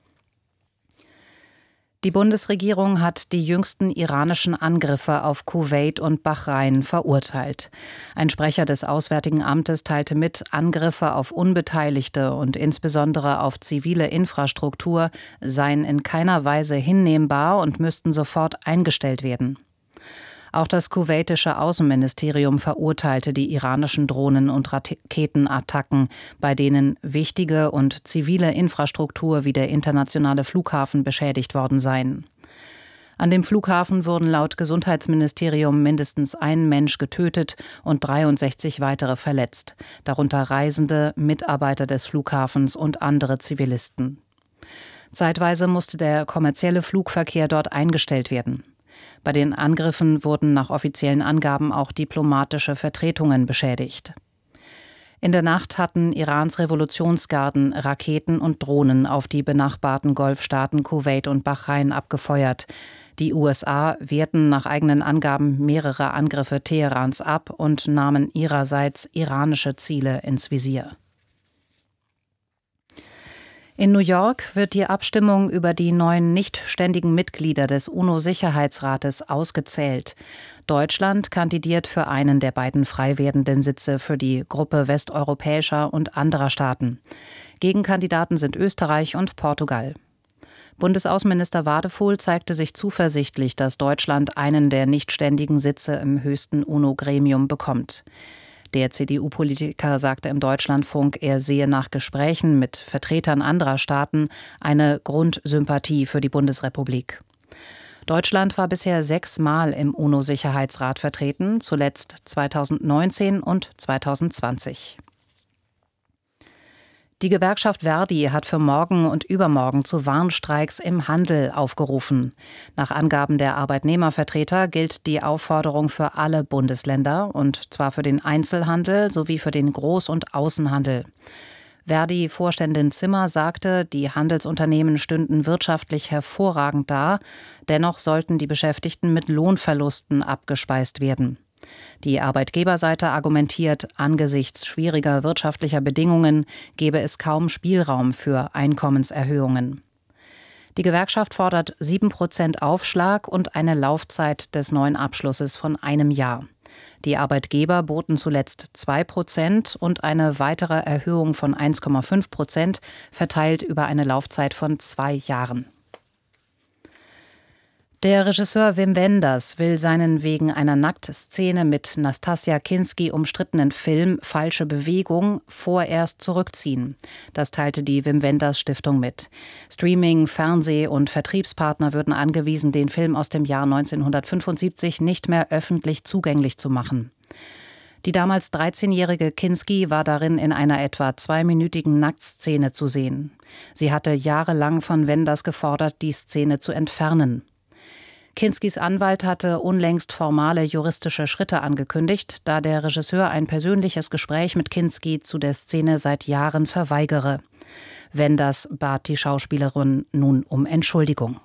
Die Bundesregierung hat die jüngsten iranischen Angriffe auf Kuwait und Bahrain verurteilt. Ein Sprecher des Auswärtigen Amtes teilte mit, Angriffe auf Unbeteiligte und insbesondere auf zivile Infrastruktur seien in keiner Weise hinnehmbar und müssten sofort eingestellt werden. Auch das kuwaitische Außenministerium verurteilte die iranischen Drohnen- und Raketenattacken, bei denen wichtige und zivile Infrastruktur wie der internationale Flughafen beschädigt worden seien. An dem Flughafen wurden laut Gesundheitsministerium mindestens ein Mensch getötet und 63 weitere verletzt, darunter Reisende, Mitarbeiter des Flughafens und andere Zivilisten. Zeitweise musste der kommerzielle Flugverkehr dort eingestellt werden. Bei den Angriffen wurden nach offiziellen Angaben auch diplomatische Vertretungen beschädigt. In der Nacht hatten Irans Revolutionsgarden Raketen und Drohnen auf die benachbarten Golfstaaten Kuwait und Bahrain abgefeuert. Die USA wehrten nach eigenen Angaben mehrere Angriffe Teherans ab und nahmen ihrerseits iranische Ziele ins Visier. In New York wird die Abstimmung über die neuen nichtständigen Mitglieder des UNO-Sicherheitsrates ausgezählt. Deutschland kandidiert für einen der beiden frei werdenden Sitze für die Gruppe westeuropäischer und anderer Staaten. Gegenkandidaten sind Österreich und Portugal. Bundesaußenminister Wadefuhl zeigte sich zuversichtlich, dass Deutschland einen der nichtständigen Sitze im höchsten UNO-Gremium bekommt. Der CDU-Politiker sagte im Deutschlandfunk, er sehe nach Gesprächen mit Vertretern anderer Staaten eine Grundsympathie für die Bundesrepublik. Deutschland war bisher 6 Mal im UNO-Sicherheitsrat vertreten, zuletzt 2019 und 2020. Die Gewerkschaft Verdi hat für morgen und übermorgen zu Warnstreiks im Handel aufgerufen. Nach Angaben der Arbeitnehmervertreter gilt die Aufforderung für alle Bundesländer, und zwar für den Einzelhandel sowie für den Groß- und Außenhandel. Verdi-Vorständin Zimmer sagte, die Handelsunternehmen stünden wirtschaftlich hervorragend da, dennoch sollten die Beschäftigten mit Lohnverlusten abgespeist werden. Die Arbeitgeberseite argumentiert, angesichts schwieriger wirtschaftlicher Bedingungen gebe es kaum Spielraum für Einkommenserhöhungen. Die Gewerkschaft fordert 7% Aufschlag und eine Laufzeit des neuen Abschlusses von 1 Jahr. Die Arbeitgeber boten zuletzt 2% und eine weitere Erhöhung von 1,5% verteilt über eine Laufzeit von 2 Jahren. Der Regisseur Wim Wenders will seinen wegen einer Nacktszene mit Nastassja Kinski umstrittenen Film Falsche Bewegung vorerst zurückziehen. Das teilte die Wim Wenders Stiftung mit. Streaming-, Fernseh- und Vertriebspartner würden angewiesen, den Film aus dem Jahr 1975 nicht mehr öffentlich zugänglich zu machen. Die damals 13-jährige Kinski war darin in einer etwa 2-minütigen Nacktszene zu sehen. Sie hatte jahrelang von Wenders gefordert, die Szene zu entfernen. Kinskis Anwalt hatte unlängst formale juristische Schritte angekündigt, da der Regisseur ein persönliches Gespräch mit Kinski zu der Szene seit Jahren verweigere. Wenders bat die Schauspielerin nun um Entschuldigung.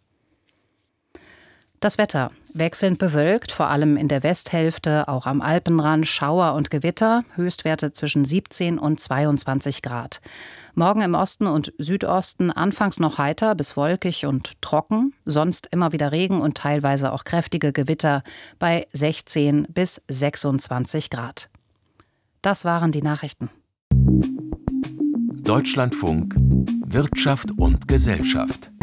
Das Wetter: wechselnd bewölkt, vor allem in der Westhälfte, auch am Alpenrand Schauer und Gewitter, Höchstwerte zwischen 17 und 22 Grad. Morgen im Osten und Südosten anfangs noch heiter bis wolkig und trocken, sonst immer wieder Regen und teilweise auch kräftige Gewitter bei 16 bis 26 Grad. Das waren die Nachrichten. Deutschlandfunk Wirtschaft und Gesellschaft.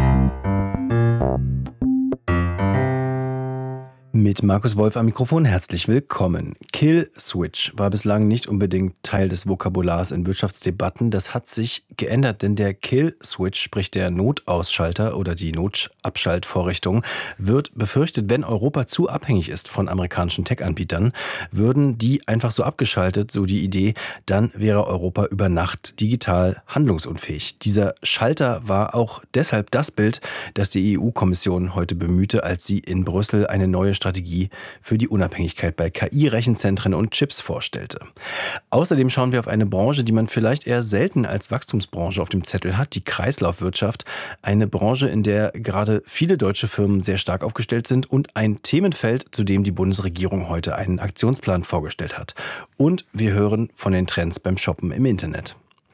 Mit Markus Wolf am Mikrofon herzlich willkommen. Kill Switch war bislang nicht unbedingt Teil des Vokabulars in Wirtschaftsdebatten. Das hat sich geändert, denn der Kill Switch, sprich der Notausschalter oder die Notabschaltvorrichtung, wird befürchtet, wenn Europa zu abhängig ist von amerikanischen Tech-Anbietern, würden die einfach so abgeschaltet, so die Idee, dann wäre Europa über Nacht digital handlungsunfähig. Dieser Schalter war auch deshalb das Bild, das die EU-Kommission heute bemühte, als sie in Brüssel eine neue Strategie für die Unabhängigkeit bei KI-Rechenzentren und Chips vorstellte. Außerdem schauen wir auf eine Branche, die man vielleicht eher selten als Wachstumsbranche auf dem Zettel hat, die Kreislaufwirtschaft. Eine Branche, in der gerade viele deutsche Firmen sehr stark aufgestellt sind und ein Themenfeld, zu dem die Bundesregierung heute einen Aktionsplan vorgestellt hat. Und wir hören von den Trends beim Shoppen im Internet.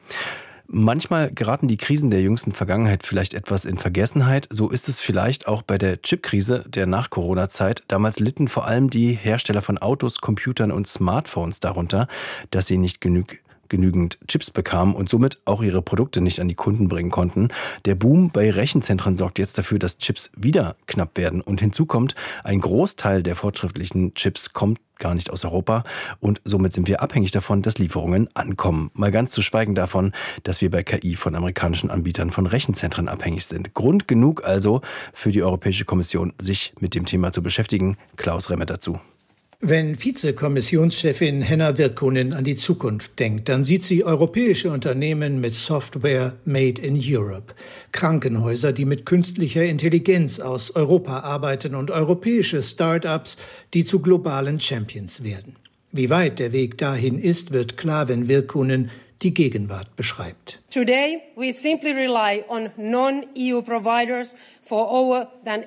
Manchmal geraten die Krisen der jüngsten Vergangenheit vielleicht etwas in Vergessenheit. So ist es vielleicht auch bei der Chipkrise der Nach-Corona-Zeit. Damals litten vor allem die Hersteller von Autos, Computern und Smartphones darunter, dass sie nicht genügend Chips bekamen und somit auch ihre Produkte nicht an die Kunden bringen konnten. Der Boom bei Rechenzentren sorgt jetzt dafür, dass Chips wieder knapp werden. Und hinzu kommt, ein Großteil der fortschrittlichen Chips kommt gar nicht aus Europa und somit sind wir abhängig davon, dass Lieferungen ankommen. Mal ganz zu schweigen davon, dass wir bei KI von amerikanischen Anbietern von Rechenzentren abhängig sind. Grund genug also für die Europäische Kommission, sich mit dem Thema zu beschäftigen. Klaus Remmer dazu. Wenn Vize-Kommissionschefin Henna Virkkunen an die Zukunft denkt, dann sieht sie europäische Unternehmen mit Software made in Europe, Krankenhäuser, die mit künstlicher Intelligenz aus Europa arbeiten und europäische Start-ups, die zu globalen Champions werden. Wie weit der Weg dahin ist, wird klar, wenn Virkkunen die Gegenwart beschreibt. Today we simply rely on non-EU providers for over than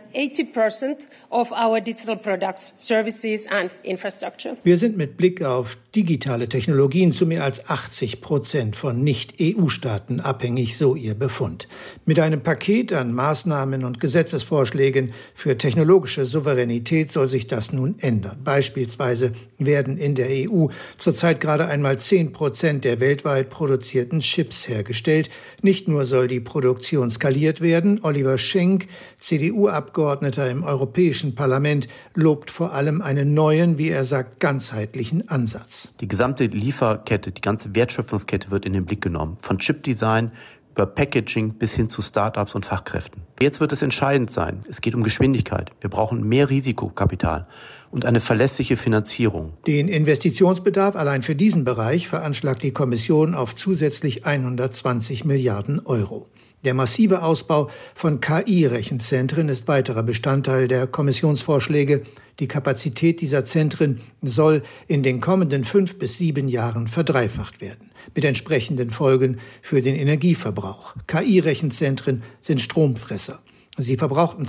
80% of our digital products, services and infrastructure. Wir sind mit Blick auf digitale Technologien zu mehr als 80% von Nicht-EU-Staaten abhängig, so ihr Befund. Mit einem Paket an Maßnahmen und Gesetzesvorschlägen für technologische Souveränität soll sich das nun ändern. Beispielsweise werden in der EU zurzeit gerade einmal 10% der weltweit produzierten Chips hergestellt. Nicht nur soll die Produktion skaliert werden, Oliver Schenk, CDU-Abgeordneter im Europäischen Parlament, lobt vor allem einen neuen, wie er sagt, ganzheitlichen Ansatz. Die gesamte Lieferkette, die ganze Wertschöpfungskette wird in den Blick genommen. Von Chipdesign über Packaging bis hin zu Startups und Fachkräften. Jetzt wird es entscheidend sein. Es geht um Geschwindigkeit. Wir brauchen mehr Risikokapital und eine verlässliche Finanzierung. Den Investitionsbedarf allein für diesen Bereich veranschlagt die Kommission auf zusätzlich 120 Milliarden Euro. Der massive Ausbau von KI-Rechenzentren ist weiterer Bestandteil der Kommissionsvorschläge. Die Kapazität dieser Zentren soll in den kommenden 5 bis 7 Jahren verdreifacht werden, mit entsprechenden Folgen für den Energieverbrauch. KI-Rechenzentren sind Stromfresser. Sie verbrauchten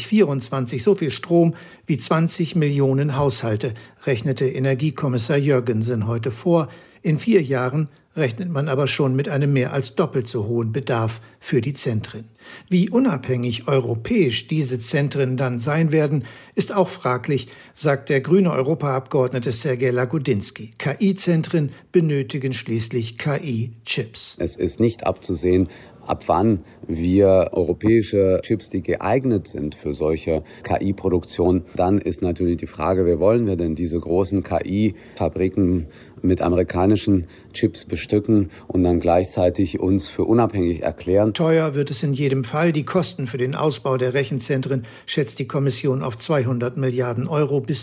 2024 so viel Strom wie 20 Millionen Haushalte, rechnete Energiekommissar Jørgensen heute vor. In 4 Jahren rechnet man aber schon mit einem mehr als doppelt so hohen Bedarf für die Zentren. Wie unabhängig europäisch diese Zentren dann sein werden, ist auch fraglich, sagt der grüne Europaabgeordnete Sergej Lagodinsky. KI-Zentren benötigen schließlich KI-Chips. Es ist nicht abzusehen, ab wann wir europäische Chips, die geeignet sind für solche KI-Produktion, dann ist natürlich die Frage, wie wollen wir denn diese großen KI-Fabriken mit amerikanischen Chips bestücken und dann gleichzeitig uns für unabhängig erklären. Teuer wird es in jedem Fall. Die Kosten für den Ausbau der Rechenzentren schätzt die Kommission auf 200 Milliarden Euro bis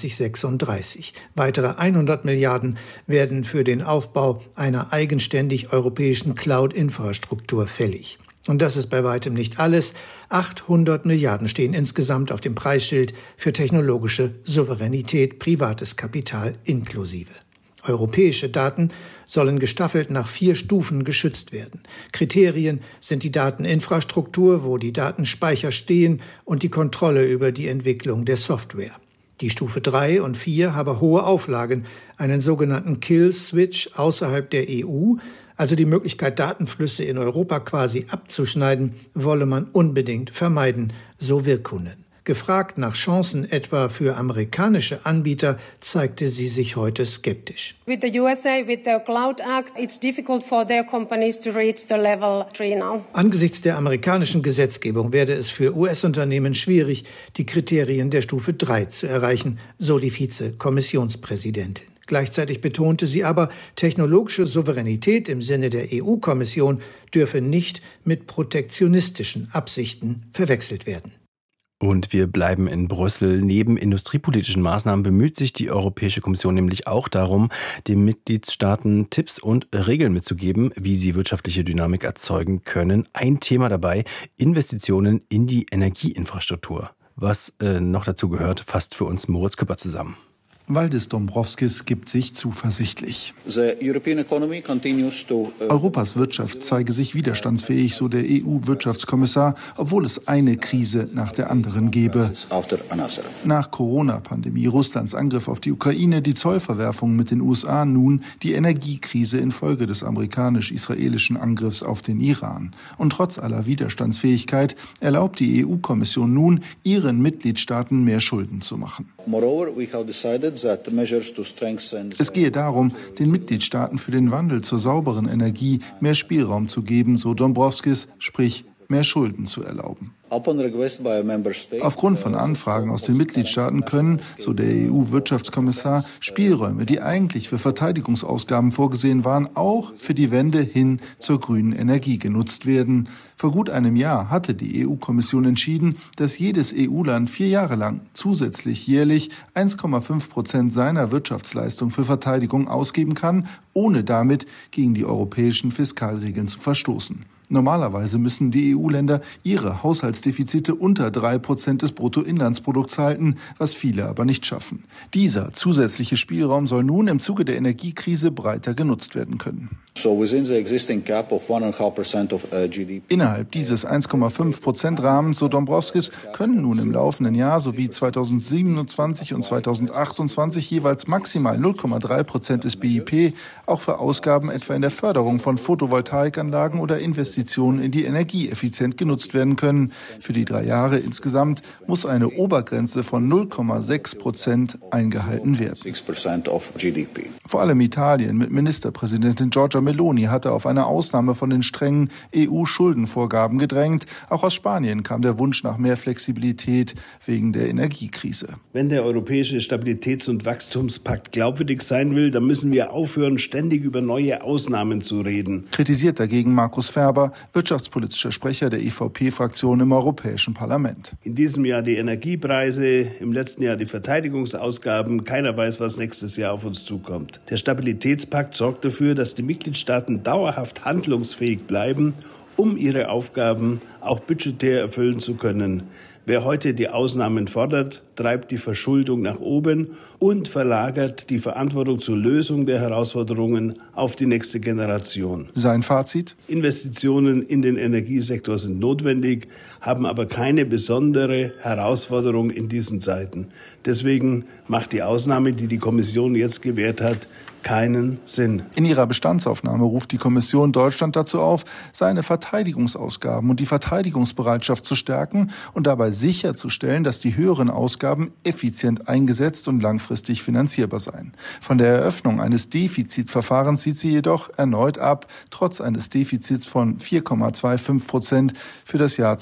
2036. Weitere 100 Milliarden werden für den Aufbau einer eigenständig europäischen Cloud-Infrastruktur fällig. Und das ist bei weitem nicht alles. 800 Milliarden stehen insgesamt auf dem Preisschild für technologische Souveränität, privates Kapital inklusive. Europäische Daten sollen gestaffelt nach 4 Stufen geschützt werden. Kriterien sind die Dateninfrastruktur, wo die Datenspeicher stehen, und die Kontrolle über die Entwicklung der Software. Die Stufe 3 und 4 habe hohe Auflagen, einen sogenannten Kill-Switch außerhalb der EU, also die Möglichkeit, Datenflüsse in Europa quasi abzuschneiden, wolle man unbedingt vermeiden, so Virkkunen. Gefragt nach Chancen etwa für amerikanische Anbieter, zeigte sie sich heute skeptisch. With the USA, with the Cloud Act, it's difficult for their companies to reach the level 3 now. Angesichts der amerikanischen Gesetzgebung werde es für US-Unternehmen schwierig, die Kriterien der Stufe 3 zu erreichen, so die Vize-Kommissionspräsidentin. Gleichzeitig betonte sie aber, technologische Souveränität im Sinne der EU-Kommission dürfe nicht mit protektionistischen Absichten verwechselt werden. Und wir bleiben in Brüssel. Neben industriepolitischen Maßnahmen bemüht sich die Europäische Kommission nämlich auch darum, den Mitgliedstaaten Tipps und Regeln mitzugeben, wie sie wirtschaftliche Dynamik erzeugen können. Ein Thema dabei: Investitionen in die Energieinfrastruktur. Was noch dazu gehört, fasst für uns Moritz Küpper zusammen. Valdis Dombrovskis gibt sich zuversichtlich. Europas Wirtschaft zeige sich widerstandsfähig, so der EU-Wirtschaftskommissar, obwohl es eine Krise nach der anderen gebe. Nach Corona-Pandemie, Russlands Angriff auf die Ukraine, die Zollverwerfungen mit den USA, nun die Energiekrise infolge des amerikanisch-israelischen Angriffs auf den Iran. Und trotz aller Widerstandsfähigkeit erlaubt die EU-Kommission nun, ihren Mitgliedstaaten mehr Schulden zu machen. Es gehe darum, den Mitgliedstaaten für den Wandel zur sauberen Energie mehr Spielraum zu geben, so Dombrovskis, sprich mehr Schulden zu erlauben. Aufgrund von Anfragen aus den Mitgliedstaaten können, so der EU-Wirtschaftskommissar, Spielräume, die eigentlich für Verteidigungsausgaben vorgesehen waren, auch für die Wende hin zur grünen Energie genutzt werden. Vor gut einem Jahr hatte die EU-Kommission entschieden, dass jedes EU-Land 4 Jahre lang zusätzlich jährlich 1,5% seiner Wirtschaftsleistung für Verteidigung ausgeben kann, ohne damit gegen die europäischen Fiskalregeln zu verstoßen. Normalerweise müssen die EU-Länder ihre Haushaltsdefizite unter 3% des Bruttoinlandsprodukts halten, was viele aber nicht schaffen. Dieser zusätzliche Spielraum soll nun im Zuge der Energiekrise breiter genutzt werden können. Innerhalb dieses 1,5% Rahmens, so Dombrovskis, können nun im laufenden Jahr sowie 2027 und 2028 jeweils maximal 0,3% des BIP auch für Ausgaben etwa in der Förderung von Photovoltaikanlagen oder Investitionen in die Energie effizient genutzt werden können. Für die 3 Jahre insgesamt muss eine Obergrenze von 0,6% eingehalten werden. Vor allem Italien mit Ministerpräsidentin Giorgia Meloni hatte auf eine Ausnahme von den strengen EU-Schuldenvorgaben gedrängt. Auch aus Spanien kam der Wunsch nach mehr Flexibilität wegen der Energiekrise. Wenn der europäische Stabilitäts- und Wachstumspakt glaubwürdig sein will, dann müssen wir aufhören, ständig über neue Ausnahmen zu reden. Kritisiert dagegen Markus Ferber, wirtschaftspolitischer Sprecher der EVP-Fraktion im Europäischen Parlament. In diesem Jahr die Energiepreise, im letzten Jahr die Verteidigungsausgaben. Keiner weiß, was nächstes Jahr auf uns zukommt. Der Stabilitätspakt sorgt dafür, dass die Mitgliedstaaten dauerhaft handlungsfähig bleiben, um ihre Aufgaben auch budgetär erfüllen zu können. Wer heute die Ausnahmen fordert, treibt die Verschuldung nach oben und verlagert die Verantwortung zur Lösung der Herausforderungen auf die nächste Generation. Sein Fazit? Investitionen in den Energiesektor sind notwendig, haben aber keine besondere Herausforderung in diesen Zeiten. Deswegen macht die Ausnahme, die die Kommission jetzt gewährt hat, keinen Sinn. In ihrer Bestandsaufnahme ruft die Kommission Deutschland dazu auf, seine Verteidigungsausgaben und die Verteidigungsbereitschaft zu stärken und dabei sicherzustellen, dass die höheren Ausgaben effizient eingesetzt und langfristig finanzierbar seien. Von der Eröffnung eines Defizitverfahrens sieht sie jedoch erneut ab, trotz eines Defizits von 4,25% für das Jahr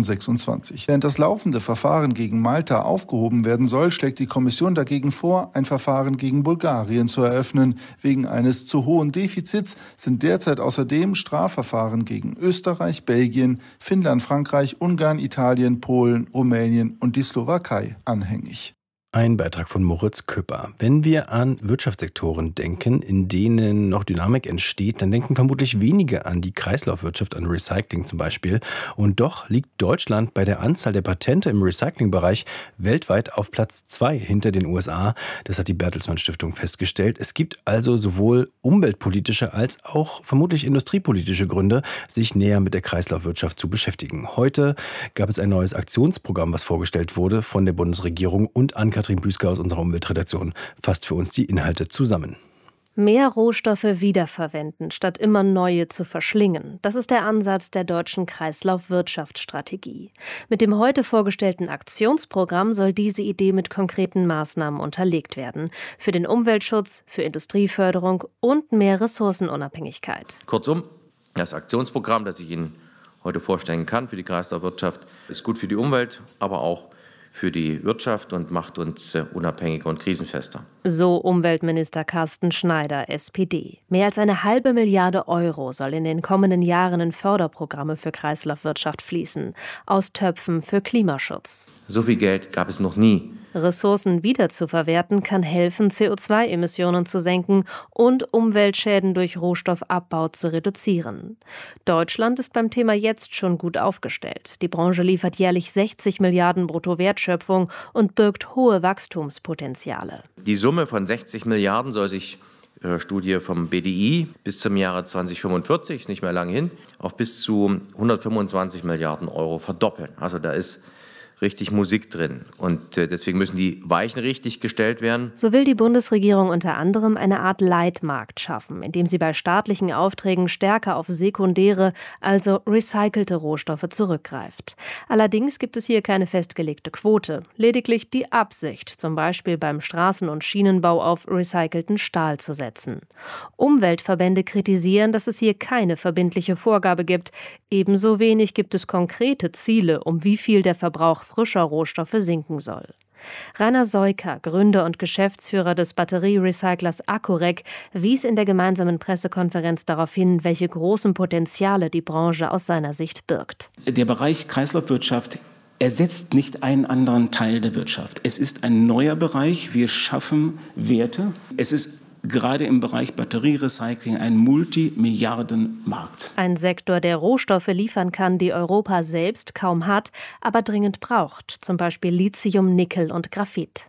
2026. Während das laufende Verfahren gegen Malta aufgehoben werden soll, schlägt die Kommission dagegen vor, ein Verfahren gegen Bulgarien zu eröffnen. Wegen eines zu hohen Defizits sind derzeit außerdem Strafverfahren gegen Österreich, Belgien, Finnland, Frankreich, Ungarn, Italien, Polen, Rumänien und die Slowakei anhängig. Ein Beitrag von Moritz Küpper. Wenn wir an Wirtschaftssektoren denken, in denen noch Dynamik entsteht, dann denken vermutlich wenige an die Kreislaufwirtschaft, an Recycling zum Beispiel. Und doch liegt Deutschland bei der Anzahl der Patente im Recyclingbereich weltweit auf Platz 2 hinter den USA. Das hat die Bertelsmann Stiftung festgestellt. Es gibt also sowohl umweltpolitische als auch vermutlich industriepolitische Gründe, sich näher mit der Kreislaufwirtschaft zu beschäftigen. Heute gab es ein neues Aktionsprogramm, was vorgestellt wurde von der Bundesregierung, und Katrin Büsker aus unserer Umweltredaktion fasst für uns die Inhalte zusammen. Mehr Rohstoffe wiederverwenden, statt immer neue zu verschlingen. Das ist der Ansatz der deutschen Kreislaufwirtschaftsstrategie. Mit dem heute vorgestellten Aktionsprogramm soll diese Idee mit konkreten Maßnahmen unterlegt werden. Für den Umweltschutz, für Industrieförderung und mehr Ressourcenunabhängigkeit. Kurzum, das Aktionsprogramm, das ich Ihnen heute vorstellen kann für die Kreislaufwirtschaft, ist gut für die Umwelt, aber auch für die Wirtschaft und macht uns unabhängiger und krisenfester. So Umweltminister Carsten Schneider, SPD. Mehr als 1,5 Milliarde Euro soll in den kommenden Jahren in Förderprogramme für Kreislaufwirtschaft fließen, aus Töpfen für Klimaschutz. So viel Geld gab es noch nie. Ressourcen wiederzuverwerten kann helfen, CO2-Emissionen zu senken und Umweltschäden durch Rohstoffabbau zu reduzieren. Deutschland ist beim Thema jetzt schon gut aufgestellt. Die Branche liefert jährlich 60 Milliarden Bruttowertschöpfung und birgt hohe Wachstumspotenziale. Die Summe von 60 Milliarden soll sich Studie vom BDI bis zum Jahre 2045, ist nicht mehr lange hin, auf bis zu 125 Milliarden Euro verdoppeln. Also da ist richtig Musik drin. Und deswegen müssen die Weichen richtig gestellt werden. So will die Bundesregierung unter anderem eine Art Leitmarkt schaffen, indem sie bei staatlichen Aufträgen stärker auf sekundäre, also recycelte Rohstoffe zurückgreift. Allerdings gibt es hier keine festgelegte Quote, lediglich die Absicht, zum Beispiel beim Straßen- und Schienenbau auf recycelten Stahl zu setzen. Umweltverbände kritisieren, dass es hier keine verbindliche Vorgabe gibt. Ebenso wenig gibt es konkrete Ziele, um wie viel der Verbrauch frischer Rohstoffe sinken soll. Rainer Seuker, Gründer und Geschäftsführer des Batterierecyclers Acurec, wies in der gemeinsamen Pressekonferenz darauf hin, welche großen Potenziale die Branche aus seiner Sicht birgt. Der Bereich Kreislaufwirtschaft ersetzt nicht einen anderen Teil der Wirtschaft. Es ist ein neuer Bereich. Wir schaffen Werte. Es ist gerade im Bereich Batterierecycling ein Multimilliardenmarkt. Ein Sektor, der Rohstoffe liefern kann, die Europa selbst kaum hat, aber dringend braucht. Zum Beispiel Lithium, Nickel und Graphit.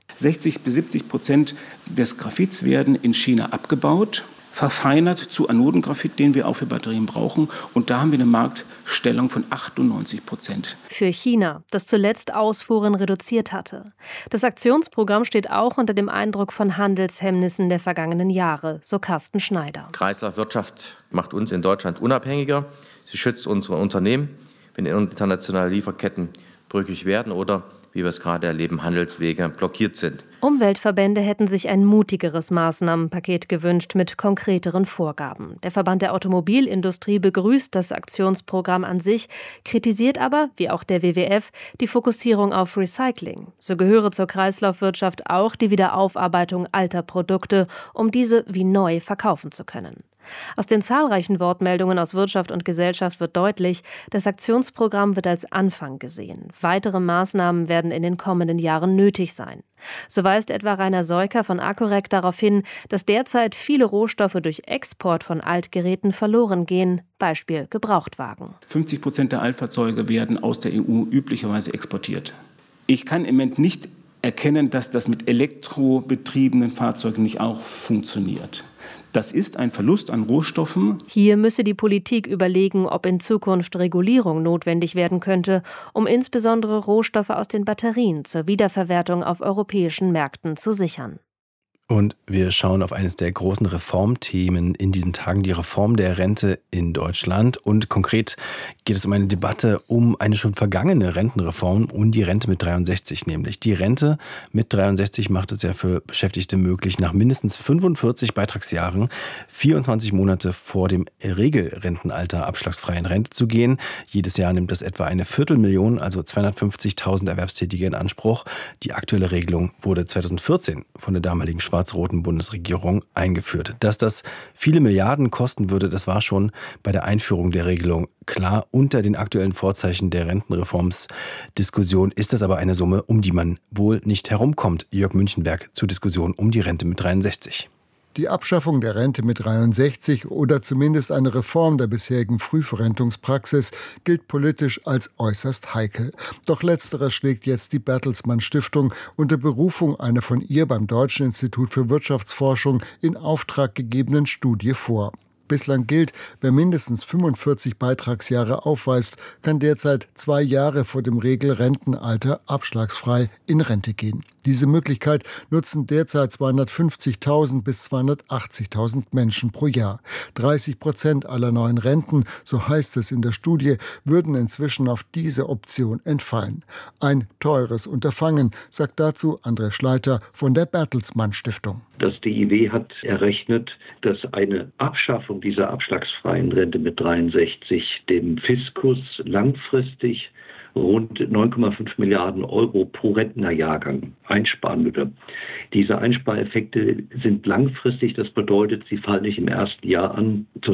60-70% des Graphits werden in China abgebaut, verfeinert zu Anodengraphit, den wir auch für Batterien brauchen. Und da haben wir eine Marktstellung von 98%. Für China, das zuletzt Ausfuhren reduziert hatte. Das Aktionsprogramm steht auch unter dem Eindruck von Handelshemmnissen der vergangenen Jahre, so Carsten Schneider. Kreislaufwirtschaft macht uns in Deutschland unabhängiger. Sie schützt unsere Unternehmen, wenn internationale Lieferketten brüchig werden oder, wie wir es gerade erleben, Handelswege blockiert sind. Umweltverbände hätten sich ein mutigeres Maßnahmenpaket gewünscht mit konkreteren Vorgaben. Der Verband der Automobilindustrie begrüßt das Aktionsprogramm an sich, kritisiert aber, wie auch der WWF, die Fokussierung auf Recycling. So gehöre zur Kreislaufwirtschaft auch die Wiederaufarbeitung alter Produkte, um diese wie neu verkaufen zu können. Aus den zahlreichen Wortmeldungen aus Wirtschaft und Gesellschaft wird deutlich, das Aktionsprogramm wird als Anfang gesehen. Weitere Maßnahmen werden in den kommenden Jahren nötig sein. So weist etwa Rainer Seuker von Acurec darauf hin, dass derzeit viele Rohstoffe durch Export von Altgeräten verloren gehen, Beispiel Gebrauchtwagen. 50% der Altfahrzeuge werden aus der EU üblicherweise exportiert. Ich kann im Moment nicht erkennen, dass das mit elektrobetriebenen Fahrzeugen nicht auch funktioniert. Das ist ein Verlust an Rohstoffen. Hier müsse die Politik überlegen, ob in Zukunft Regulierung notwendig werden könnte, um insbesondere Rohstoffe aus den Batterien zur Wiederverwertung auf europäischen Märkten zu sichern. Und wir schauen auf eines der großen Reformthemen in diesen Tagen, die Reform der Rente in Deutschland. Und konkret geht es um eine Debatte um eine schon vergangene Rentenreform und die Rente mit 63 nämlich. Die Rente mit 63 macht es ja für Beschäftigte möglich, nach mindestens 45 Beitragsjahren 24 Monate vor dem Regelrentenalter abschlagsfrei in Rente zu gehen. Jedes Jahr nimmt das etwa 250.000, also 250.000 Erwerbstätige in Anspruch. Die aktuelle Regelung wurde 2014 von der damaligen schwarz-roten Bundesregierung eingeführt. Dass das viele Milliarden kosten würde, das war schon bei der Einführung der Regelung klar. Unter den aktuellen Vorzeichen der Rentenreformsdiskussion ist das aber eine Summe, um die man wohl nicht herumkommt. Jörg Münchenberg zur Diskussion um die Rente mit 63. Die Abschaffung der Rente mit 63 oder zumindest eine Reform der bisherigen Frühverrentungspraxis gilt politisch als äußerst heikel. Doch letzteres schlägt jetzt die Bertelsmann Stiftung unter Berufung einer von ihr beim Deutschen Institut für Wirtschaftsforschung in Auftrag gegebenen Studie vor. Bislang gilt, wer mindestens 45 Beitragsjahre aufweist, kann derzeit 2 Jahre vor dem Regelrentenalter abschlagsfrei in Rente gehen. Diese Möglichkeit nutzen derzeit 250.000 bis 280.000 Menschen pro Jahr. 30% aller neuen Renten, so heißt es in der Studie, würden inzwischen auf diese Option entfallen. Ein teures Unterfangen, sagt dazu André Schleiter von der Bertelsmann Stiftung. Das DIW hat errechnet, dass eine Abschaffung dieser abschlagsfreien Rente mit 63 dem Fiskus langfristig rund 9,5 Milliarden Euro pro Rentnerjahrgang einsparen würde. Diese Einspareffekte sind langfristig, das bedeutet, sie fallen nicht im ersten Jahr an. Zur